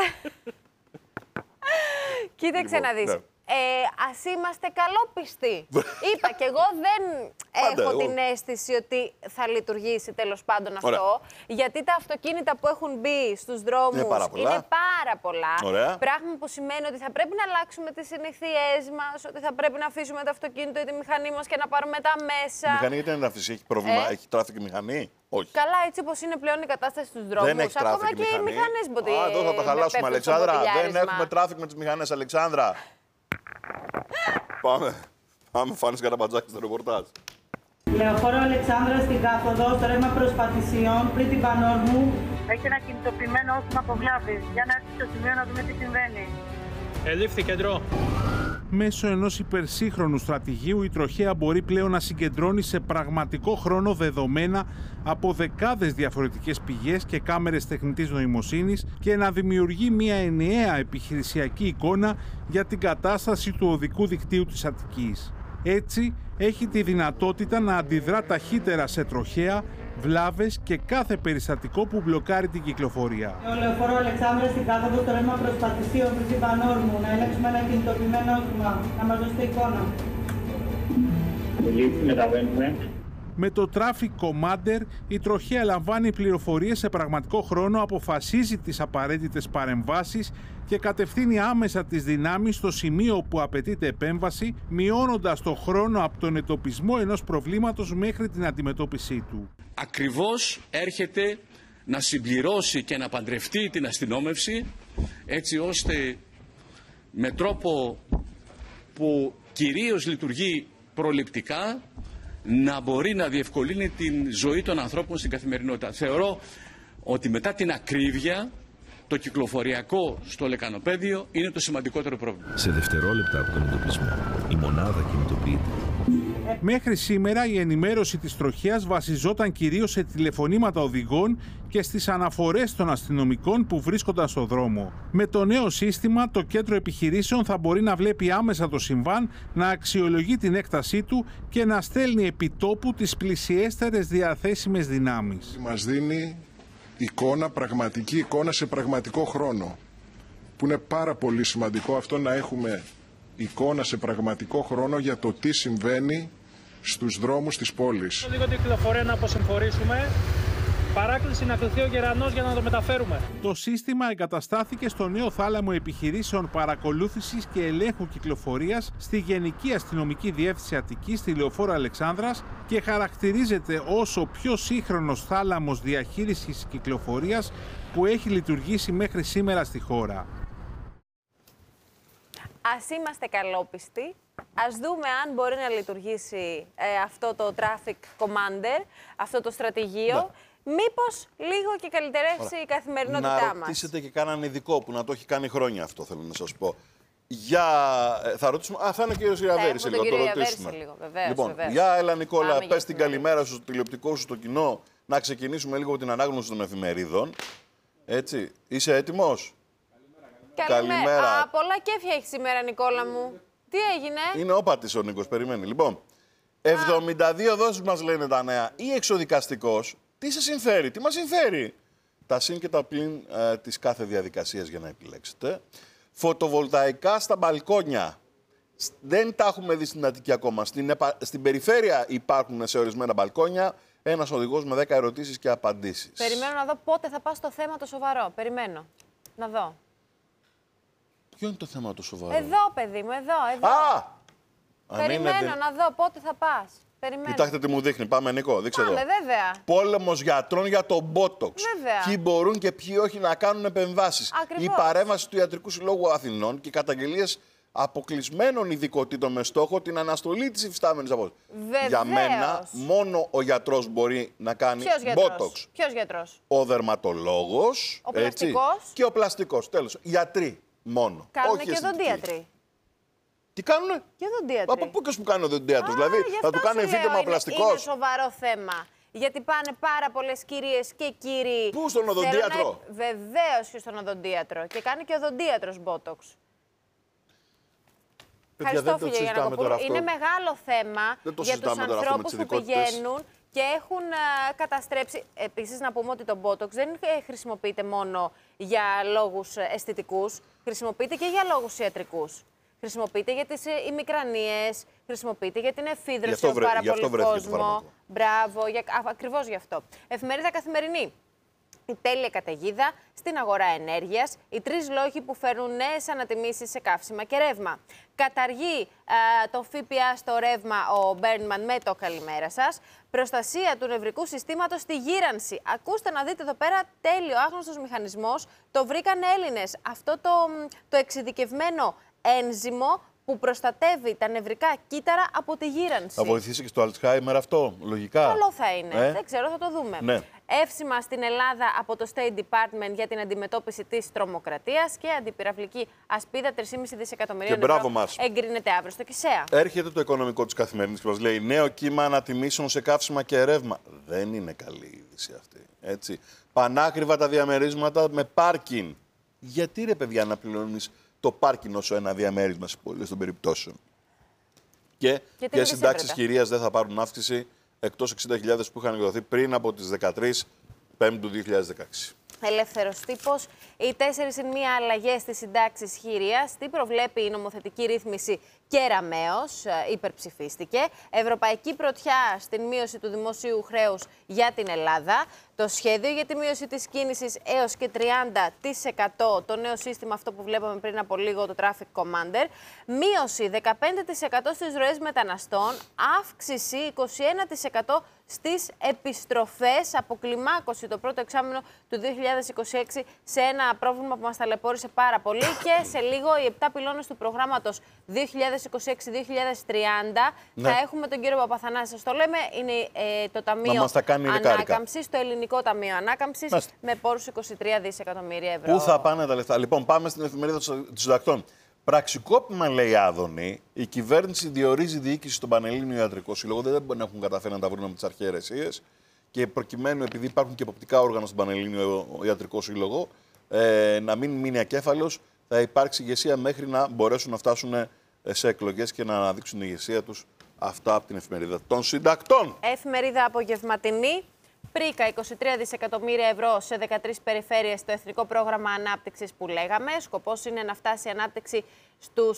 [SPEAKER 1] Κοίταξε να δεις.
[SPEAKER 2] Ναι.
[SPEAKER 1] Ας είμαστε καλόπιστοι. Είπα και εγώ δεν έχω την αίσθηση ότι θα λειτουργήσει τέλος πάντων αυτό.
[SPEAKER 2] Ωραία.
[SPEAKER 1] Γιατί τα αυτοκίνητα που έχουν μπει στους δρόμους είναι πάρα πολλά.
[SPEAKER 2] Ωραία.
[SPEAKER 1] Πράγμα που σημαίνει ότι θα πρέπει να αλλάξουμε τις συνήθειές μας, ότι θα πρέπει να αφήσουμε το αυτοκίνητο ή τη μηχανή μας και να πάρουμε τα μέσα.
[SPEAKER 2] Η μηχανή γιατί είναι αυτή, έχει πρόβλημα, έχει τράφικ η μηχανή? Όχι.
[SPEAKER 1] Καλά, έτσι όπως είναι πλέον η κατάσταση στους δρόμους.
[SPEAKER 2] Δεν έχει
[SPEAKER 1] ακόμα και οι μηχανές μπορεί να.
[SPEAKER 2] Εδώ θα τα χαλάσουμε, Αλεξάνδρα. Δεν έχουμε τράφικ με τις μηχανές, Αλεξάνδρα. Πάμε, Φάνης Καραμπατζάκης στο ρεπορτάζ.
[SPEAKER 3] Λεωφόρο Αλεξάνδρα στην κάθοδο, στο ρεύμα προς Πατησιών, πριν την Πανόρμου. Έχει ένα κινητοποιημένο όχημα από βλάβη. Για να έρθει στο σημείο να δούμε τι συμβαίνει.
[SPEAKER 5] Ελήφθη κεντρό.
[SPEAKER 21] Μέσω ενός υπερσύγχρονου στρατηγείου, η τροχέα μπορεί πλέον να συγκεντρώνει σε πραγματικό χρόνο δεδομένα από δεκάδες διαφορετικές πηγές και κάμερες τεχνητής νοημοσύνης και να δημιουργεί μια ενιαία επιχειρησιακή εικόνα για την κατάσταση του οδικού δικτύου της Αττικής. Έτσι, έχει τη δυνατότητα να αντιδρά ταχύτερα σε τροχέα, βλάβες και κάθε περιστατικό που μπλοκάρει την κυκλοφορία.
[SPEAKER 3] Ο λεωφόρο Αλεξάνδρα στην κάθοδο, στο ρεύμα προς Πατησίων, πριν την Πανόρμου. Να ελέγξουμε ένα κινητοποιημένο όχημα. Να μας δώσετε εικόνα.
[SPEAKER 5] Μεταβαίνουμε.
[SPEAKER 21] Με το Traffic Commander, η τροχέα λαμβάνει πληροφορίες σε πραγματικό χρόνο, αποφασίζει τις απαραίτητες παρεμβάσεις και κατευθύνει άμεσα τις δυνάμεις στο σημείο που απαιτείται επέμβαση, μειώνοντας το χρόνο από τον εντοπισμό ενός προβλήματος μέχρι την αντιμετώπιση του.
[SPEAKER 5] Ακριβώς έρχεται να συμπληρώσει και να παντρευτεί την αστυνόμευση, έτσι ώστε με τρόπο που κυρίως λειτουργεί προληπτικά να μπορεί να διευκολύνει την ζωή των ανθρώπων στην καθημερινότητα. Θεωρώ ότι μετά την ακρίβεια, το κυκλοφοριακό στο λεκανοπέδιο είναι το σημαντικότερο πρόβλημα.
[SPEAKER 6] Σε δευτερόλεπτα από τον εντοπισμό, η μονάδα κινητοποιείται.
[SPEAKER 21] Μέχρι σήμερα η ενημέρωση της τροχέας βασιζόταν κυρίως σε τηλεφωνήματα οδηγών και στις αναφορές των αστυνομικών που βρίσκονταν στο δρόμο. Με το νέο σύστημα, το κέντρο επιχειρήσεων θα μπορεί να βλέπει άμεσα το συμβάν, να αξιολογεί την έκτασή του και να στέλνει επιτόπου τις πλησιέστερες διαθέσιμες δυνάμεις.
[SPEAKER 7] Μας δίνει εικόνα, πραγματική εικόνα σε πραγματικό χρόνο, που είναι πάρα πολύ σημαντικό αυτό, να έχουμε εικόνα σε πραγματικό χρόνο για το τι συμβαίνει στους δρόμους της πόλης.
[SPEAKER 5] Λίγο την κυκλοφορία να αποσυμφορήσουμε. Παράκληση να κληθεί ο Γερανός για να το μεταφέρουμε.
[SPEAKER 21] Το σύστημα εγκαταστάθηκε στο νέο θάλαμο επιχειρήσεων παρακολούθησης και ελέγχου κυκλοφορίας στη Γενική Αστυνομική Διεύθυνση Αττικής, στη Λεωφόρο Αλεξάνδρας, και χαρακτηρίζεται ως ο πιο σύγχρονος θάλαμος διαχείρισης κυκλοφορίας που έχει λειτουργήσει μέχρι σήμερα στη χώρα.
[SPEAKER 1] Ας είμαστε καλόπιστοι, ας δούμε αν μπορεί να λειτουργήσει αυτό το Traffic Commander, αυτό το στρατηγείο. μήπως λίγο και καλυτερεύσει η καθημερινότητά μας.
[SPEAKER 2] Να ρωτήσετε και κάναν ειδικό που να το έχει κάνει χρόνια αυτό, θέλω να σας πω. Θα ρωτήσουμε. Θα είναι ο κύριος Ιραβέρης λίγο, να το ρωτήσουμε. Λοιπόν, για έλα Νικόλα, πες την καλημέρα σου στο τηλεοπτικό σου, στο κοινό, να ξεκινήσουμε λίγο την ανάγνωση των εφημερίδων. Έτσι, είσαι έτοιμος?
[SPEAKER 1] Καλημέρα. Πολλά κέφια έχει σήμερα, Νικόλα μου. Τι έγινε?
[SPEAKER 2] Είναι όπατης ο Νίκος, περιμένει. Λοιπόν, 72 δόσεις μας λένε τα νέα. Ή εξοδικαστικός, τι σε συμφέρει, τι μας συμφέρει? Τα συν και τα πλην της κάθε διαδικασίας για να επιλέξετε. Φωτοβολταϊκά στα μπαλκόνια. Δεν τα έχουμε δει στην Αττική ακόμα. Στην περιφέρεια υπάρχουν σε ορισμένα μπαλκόνια ένας οδηγός με 10 ερωτήσεις και απαντήσεις.
[SPEAKER 1] Περιμένω να δω πότε θα πας στο θέμα το σοβαρό. Περιμένω. Να δω.
[SPEAKER 2] Ποιο είναι το θέμα το σοβαρό?
[SPEAKER 1] Εδώ, παιδί μου, εδώ. Περιμένω να δω πότε θα πας. Περιμένω.
[SPEAKER 2] Κοιτάξτε τι μου δείχνει. Πάμε, Νικό, δείξε εδώ.
[SPEAKER 1] Βέβαια.
[SPEAKER 2] Πόλεμος γιατρών για τον Botox.
[SPEAKER 1] Βέβαια.
[SPEAKER 2] Ποιοι μπορούν και ποιοι όχι να κάνουν επεμβάσεις.
[SPEAKER 1] Ακριβώς.
[SPEAKER 2] Η παρέμβαση του Ιατρικού Συλλόγου Αθηνών και οι καταγγελίες αποκλεισμένων ειδικοτήτων με στόχο την αναστολή της υφιστάμενης απόφασης. Για μένα, μόνο ο γιατρός μπορεί να κάνει Botox.
[SPEAKER 1] Ποιος γιατρός?
[SPEAKER 2] Ο δερματολόγος.
[SPEAKER 1] Ο πλαστικός.
[SPEAKER 2] Και ο πλαστικός. Τέλος. Γιατροί μόνο.
[SPEAKER 1] Κάνουν και οδοντίατροι.
[SPEAKER 2] Τι κάνουνε?
[SPEAKER 1] Και οδοντίατροι.
[SPEAKER 2] Από πού και σου κάνει ο οδοντίατρος? Δηλαδή θα του κάνει εμφύτεμα ο πλαστικός?
[SPEAKER 1] Είναι σοβαρό θέμα. Γιατί πάνε πάρα πολλές κυρίες και κύριοι.
[SPEAKER 2] Πού στον οδοντίατρο?
[SPEAKER 1] Βεβαίως και στον οδοντίατρο. Και κάνει και ο οδοντίατρος Botox. Ευχαριστώ, φίλε Γιαννακοπούλου. Είναι μεγάλο θέμα για τους ανθρώπους που πηγαίνουν και έχουν καταστρέψει. Επίσης, να πούμε ότι το Botox δεν χρησιμοποιείται μόνο για λόγους αισθητικούς, χρησιμοποιείται και για λόγους ιατρικούς. Χρησιμοποιείται για τις ημικρανίες, χρησιμοποιείται για την εφίδρωση από πάρα πολύ κόσμο. Μπράβο, ακριβώς γι' αυτό. Εφημερίδα Καθημερινή. Η τέλεια καταιγίδα στην αγορά ενέργειας, οι 3 λόγοι που φέρνουν νέες ανατιμήσεις σε καύσιμα και ρεύμα. Καταργεί το ΦΠΑ στο ρεύμα ο Μπέρνμαν με το καλημέρα σας. Προστασία του νευρικού συστήματος στη γύρανση. Ακούστε να δείτε εδώ πέρα, τέλειο άγνωστος μηχανισμός. Το βρήκαν Έλληνες. Αυτό το εξειδικευμένο ένζυμο που προστατεύει τα νευρικά κύτταρα από τη γύρανση.
[SPEAKER 2] Θα βοηθήσει και στο Αλτσχάιμερ αυτό, λογικά.
[SPEAKER 1] Καλό θα είναι. Δεν ξέρω, θα το δούμε.
[SPEAKER 2] Ναι.
[SPEAKER 1] Εύσημα στην Ελλάδα από το State Department για την αντιμετώπιση της τρομοκρατίας και αντιπυραυλική ασπίδα 3,5 δισεκατομμυρίων ευρώ. Εγκρίνεται αύριο στο ΚΙΣΕΑ. Έρχεται
[SPEAKER 2] το οικονομικό της Καθημερινής και μας λέει νέο κύμα ανατιμήσεων σε καύσιμα και ρεύμα. Δεν είναι καλή είδηση αυτή. Έτσι. Πανάκριβα τα διαμερίσματα με πάρκιν. Γιατί ρε παιδιά να πληρώνεις το πάρκιν όσο ένα διαμέρισμα σε πολλές των περιπτώσεων? Και οι συντάξεις χειρίας δεν θα πάρουν αύξηση εκτός 60.000 που είχαν εκδοθεί πριν από τις 13 Πέμπτου 2016.
[SPEAKER 1] Ελεύθερος τύπος. Οι 4-1 αλλαγές στις συντάξεις χειρίας. Τι προβλέπει η νομοθετική ρύθμιση Κεραμέως, υπερψηφίστηκε. Ευρωπαϊκή πρωτιά στην μείωση του δημοσίου χρέους για την Ελλάδα. Το σχέδιο για τη μείωση της κίνησης έως και 30%. Το νέο σύστημα αυτό που βλέπαμε πριν από λίγο, το Traffic Commander. Μείωση 15% στις ροές μεταναστών. Αύξηση 21% στις επιστροφές. Αποκλιμάκωση το πρώτο εξάμηνο του 2026 σε ένα πρόβλημα που μας ταλαιπώρησε πάρα πολύ. Και σε λίγο οι 7 πυλώνες του προγράμματος 2026-2030 θα έχουμε τον κύριο Παπαθανάση. Σας το λέμε, είναι το Ταμείο Ανάκαμψης, το Ελληνικό Ταμείο Ανάκαμψης, με πόρους 23 δισεκατομμύρια ευρώ.
[SPEAKER 2] Πού θα πάνε τα λεφτά? Λοιπόν, πάμε στην εφημερίδα των συντακτών. Πραξικόπημα, λέει Άδωνη, η κυβέρνηση διορίζει διοίκηση στον Πανελλήνιο Ιατρικό Σύλλογο. Δεν έχουν καταφέρει να τα βρουν με τις αρχαίες αιρεσίες. Και προκειμένου, επειδή υπάρχουν και εποπτικά όργανα στον Πανελλήνιο Ιατρικό Σύλλογο, να μην μείνει ακέφαλος, θα υπάρξει ηγεσία μέχρι να μπορέσουν να φτάσουν σε εκλογές και να αναδείξουν την ηγεσία τους. Αυτά από την εφημερίδα των συντακτών.
[SPEAKER 1] Εφημερίδα Απογευματινή. Πρίκα 23 δισεκατομμύρια ευρώ σε 13 περιφέρειες στο Εθνικό Πρόγραμμα Ανάπτυξης που λέγαμε. Σκοπός είναι να φτάσει η ανάπτυξη στους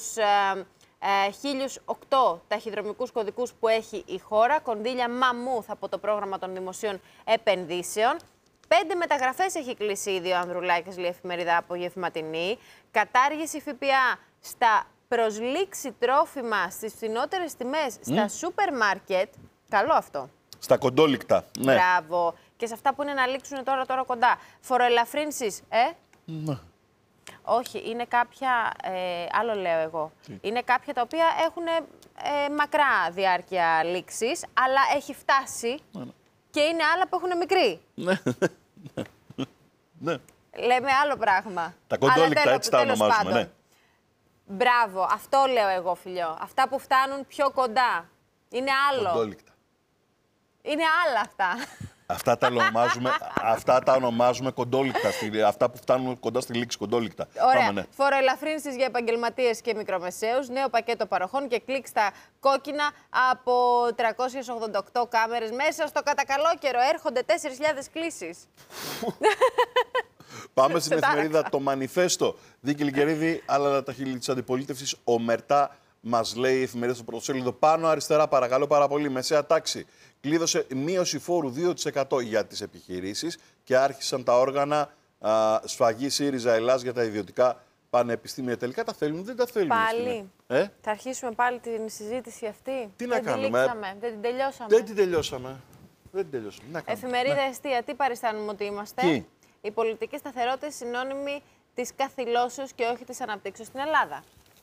[SPEAKER 1] 1008 ταχυδρομικούς κωδικούς που έχει η χώρα. Κονδύλια μαμούθ από το πρόγραμμα των δημοσίων επενδύσεων. 5 μεταγραφές έχει κλείσει ήδη ο Ανδρουλάκης, λέει εφημερίδα Απογευματινή. Κατάργηση ΦΠΑ στα προσλήξη τρόφιμα στις φθηνότερες τιμές στα σούπερ μάρκετ. Καλό αυτό.
[SPEAKER 2] Στα κοντόλικτα. Ναι.
[SPEAKER 1] Μπράβο. Και σε αυτά που είναι να λήξουν τώρα κοντά. Φοροελαφρύνσεις,
[SPEAKER 2] Ναι.
[SPEAKER 1] Όχι, είναι κάποια, άλλο λέω εγώ. Είναι κάποια τα οποία έχουν μακρά διάρκεια λήξης, αλλά έχει φτάσει Και είναι άλλα που έχουν μικρή.
[SPEAKER 2] Ναι.
[SPEAKER 1] Λέμε άλλο πράγμα.
[SPEAKER 2] Τα κοντόλικτα, έτσι τα ονομάζουμε, ναι.
[SPEAKER 1] Μπράβο, αυτό λέω εγώ, φιλιό. Αυτά που φτάνουν πιο κοντά. Είναι άλλο.
[SPEAKER 2] Κοντόλικτα.
[SPEAKER 1] Είναι άλλα αυτά.
[SPEAKER 2] Αυτά τα ονομάζουμε κοντόλικτα. Αυτά που φτάνουν κοντά στη λήξη, κοντόλικτα.
[SPEAKER 1] Ωραία.
[SPEAKER 2] Πάμε, ναι.
[SPEAKER 1] Φοροελαφρύνσεις για επαγγελματίες και μικρομεσαίους. Νέο πακέτο παροχών και κλικ στα κόκκινα από 388 κάμερες. Μέσα στο κατακαλό καιρό έρχονται 4.000 κλήσεις.
[SPEAKER 2] Πάμε στην εφημερίδα Το Μανιφέστο. Δίκη Λικερίδη, άλλα τα χείλη της αντιπολίτευσης. Ομερτά μας λέει η εφημερίδα στο πρωτοσέλιδο. Πάνω αριστερά, παρακαλώ πάρα πολύ. Μεσαία τάξη. Κλείδωσε μείωση φόρου 2% για τις επιχειρήσεις και άρχισαν τα όργανα σφαγή ΣΥΡΙΖΑ Ελλάς για τα ιδιωτικά πανεπιστήμια. Τελικά τα θέλουν, δεν τα θέλουν.
[SPEAKER 1] Πάλι. Θα αρχίσουμε πάλι την συζήτηση αυτή.
[SPEAKER 2] Τι να κάνουμε.
[SPEAKER 1] Δεν την τελειώσαμε.
[SPEAKER 2] Δεν την τελειώσαμε.
[SPEAKER 1] Εφημερίδα Εστία, τι παριστάνουμε ότι είμαστε. Η πολιτική σταθερότητα συνώνυμη της καθυλώσεως και όχι της αναπτύξεως στην Ελλάδα.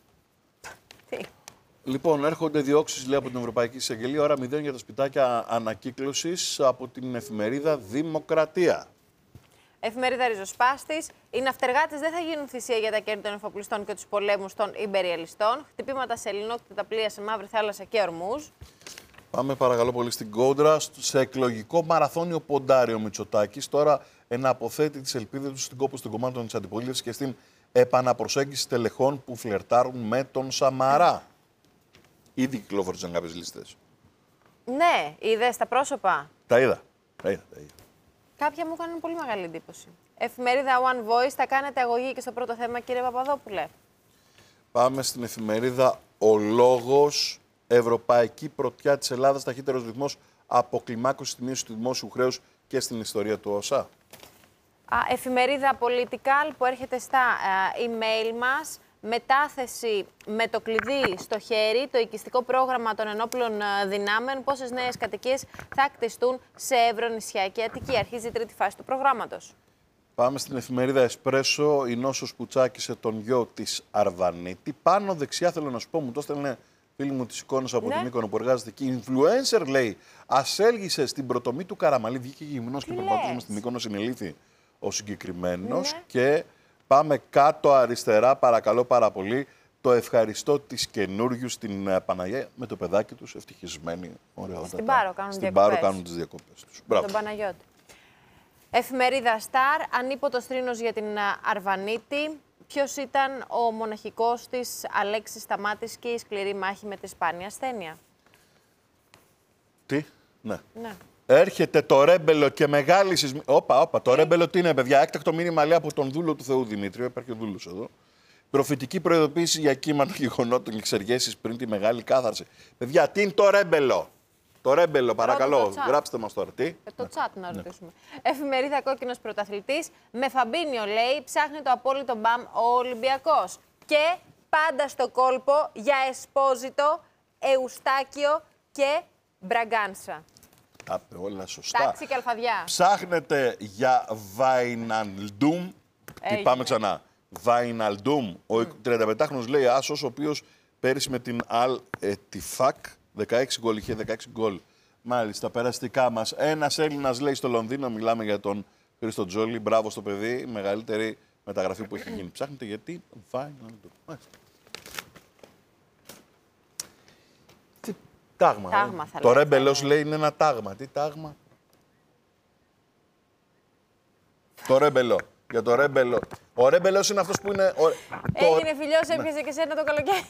[SPEAKER 1] Τι.
[SPEAKER 2] Λοιπόν, έρχονται διώξεις, λέει, από την Ευρωπαϊκή Εισαγγελία. Ώρα 0 για τα σπιτάκια ανακύκλωσης από την εφημερίδα Δημοκρατία.
[SPEAKER 1] Εφημερίδα Ριζοσπάστης. Οι ναυτεργάτες δεν θα γίνουν θυσία για τα κέρδη των εφοπλιστών και τους πολέμους των ιμπεριαλιστών. Χτυπήματα σε ελληνόκτητα πλοία σε Μαύρη Θάλασσα και Ορμούς.
[SPEAKER 2] Πάμε παρακαλώ πολύ στην κόντρα. Σε εκλογικό μαραθώνιο ποντάρει ο Μητσοτάκης. Τώρα εναποθέτει τις ελπίδες του στην κόπωση των κομμάτων της αντιπολίτευσης και στην επαναπροσέγγιση τελεχών που φλερτάρουν με τον Σαμαρά. Ήδη κυκλοφόρησαν κάποιες λίστες.
[SPEAKER 1] Ναι, είδες τα πρόσωπα.
[SPEAKER 2] Τα είδα.
[SPEAKER 1] Κάποια μου έκαναν πολύ μεγάλη εντύπωση. Εφημερίδα One Voice, θα κάνετε αγωγή και στο πρώτο θέμα, κύριε Παπαδόπουλε.
[SPEAKER 2] Πάμε στην εφημερίδα Ο Λόγος. Ευρωπαϊκή πρωτιά της Ελλάδας, ταχύτερος ρυθμός αποκλιμάκωση στη μείωση του δημόσιου χρέους και στην ιστορία του ΩΣΑ.
[SPEAKER 1] Εφημερίδα Political που έρχεται στα email μας. Μετάθεση με το κλειδί στο χέρι, το οικιστικό πρόγραμμα των ενόπλων δυνάμεων, πόσες νέες κατοικίες θα κτιστούν σε Εύρω-Νησιά και Αττική. Αρχίζει η τρίτη φάση του προγράμματος.
[SPEAKER 2] Πάμε στην εφημερίδα Εσπρέσο. Η νόσος που τσάκισε τον γιο της Αρβανίτη. Πάνω δεξιά θέλω να σου πω, μου το έστελνε φίλη μου τις εικόνες από την Μύκονο που εργάζεται εκεί. Influencer, λέει, ασέλγησε στην πρωτομή του Καραμαλή. Βγήκε γυμνός και περπατούσε στην Μύκονο, συνελήφθη ο συγκεκριμένος. Και πάμε κάτω αριστερά, παρακαλώ πάρα πολύ, το ευχαριστώ της καινούριου στην Παναγία με το παιδάκι τους, ευτυχισμένοι.
[SPEAKER 1] Στην Πάρο κάνουν
[SPEAKER 2] τις διακοπές τους.
[SPEAKER 1] Τον Παναγιώτη. Εφημερίδα Σταρ, ανίποτος θρήνος για την Αρβανίτη. Ποιος ήταν ο μοναχικός της Αλέξης Σταμάτης και η σκληρή μάχη με τη σπάνια ασθένεια.
[SPEAKER 2] Τι, ναι. Έρχεται το ρέμπελο και μεγάλη σεισμή. Όπα, το ρέμπελο τι είναι, παιδιά. Έκτακτο μήνυμα, λέει, από τον δούλο του Θεού Δημήτριο. Υπάρχει ο δούλος εδώ. Προφητική προειδοποίηση για κύματα γεγονότων και εξεργέσεις πριν τη μεγάλη κάθαρση. Παιδιά, τι είναι το ρέμπελο. Το ρέμπελο, παρακαλώ, γράψτε μας τώρα. Τι.
[SPEAKER 1] Το chat να ρωτήσουμε. Εφημερίδα Κόκκινος Πρωταθλητής. Με Φαμπίνιο, λέει, ψάχνει το απόλυτο μπαμ ο Ολυμπιακός. Και πάντα στο κόλπο για Εσπόζητο, Εουστάκιο και Μπραγκάνσα.
[SPEAKER 2] Τα είπε όλα σωστά.
[SPEAKER 1] Τάξη και αλφαδιά.
[SPEAKER 2] Ψάχνετε για Βαϊναλντούμ. Τι πάμε ξανά. Βαϊναλντούμ. Ο 35χρονος, λέει, άσος, ο οποίος πέρυσι με την Αλ Ετιφάκ 16 γκολ, είχε 16 γκολ. Μάλιστα, περαστικά μας. Ένας Έλληνας, λέει, στο Λονδίνο, μιλάμε για τον Χρήστο Τζόλι. Μπράβο στο παιδί, η μεγαλύτερη μεταγραφή που έχει γίνει. Ψάχνετε γιατί Βαϊναλντούμ. Τι τάγμα. Το ρέμπελος, λέει, είναι ένα τάγμα. Τι τάγμα. Το ρέμπελο. Για το ρέμπελο. Ο ρέμπελος είναι αυτός που είναι...
[SPEAKER 1] Έγινε φιλιός, έπιασε και σένα το καλοκαίρι.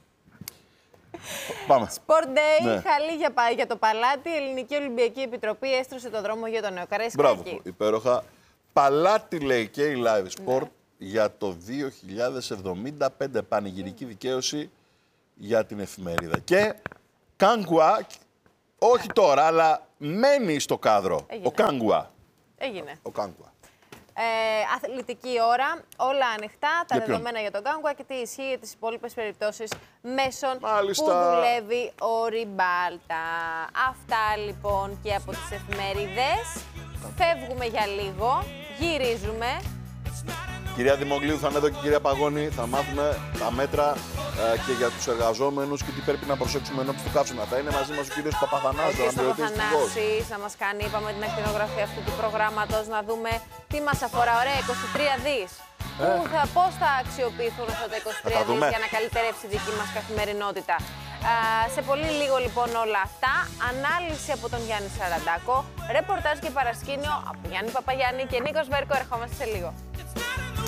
[SPEAKER 2] Πάμε.
[SPEAKER 1] Sport Day, χαλή για το παλάτι. Η Ελληνική Ολυμπιακή Επιτροπή έστρωσε το δρόμο για το νέο Καραϊσκάκι.
[SPEAKER 2] Μπράβο, υπέροχα. Παλάτι, λέει, και η Live Sport για το 2075. Πανηγυρική δικαίωση για την εφημερίδα. Και Κάγκουα, όχι τώρα, αλλά μένει στο κάδρο.
[SPEAKER 1] Έγινε.
[SPEAKER 2] Ο Κάγκουα.
[SPEAKER 1] Έγινε.
[SPEAKER 2] Ο Κάγκουα.
[SPEAKER 1] Αθλητική ώρα, όλα ανοιχτά, τα δεδομένα για τον Κάγκουα και τι ισχύει για τις υπόλοιπες περιπτώσεις μέσων που δουλεύει ο Ριμπάλτα. Αυτά λοιπόν και από τις εφημερίδες. Φεύγουμε για λίγο, γυρίζουμε
[SPEAKER 2] Κυρία Δημογλίου, θα είναι εδώ και η κυρία Παγώνη. Θα μάθουμε τα μέτρα και για τους εργαζόμενους και τι πρέπει να προσέξουμε ενώπιση του καύσωνα. Θα είναι μαζί μας ο κύριος Παπαθανάσης.
[SPEAKER 1] Ο κύριος Παπαθανάσης να μας κάνει, είπαμε, την ακτινογραφία αυτού του προγράμματος, να δούμε τι μας αφορά. Ωραία, 23 δις. Πώς θα αξιοποιηθούν αυτά τα 23 δις για να καλυτερεύσει η δική μας καθημερινότητα. Σε πολύ λίγο λοιπόν όλα αυτά. Ανάλυση από τον Γιάννη Σαραντάκο, ρεπορτάζ και παρασκήνιο από Γιάννη Παπαγιάννη και Νίκος Βέρκο. Ερχόμαστε σε λίγο.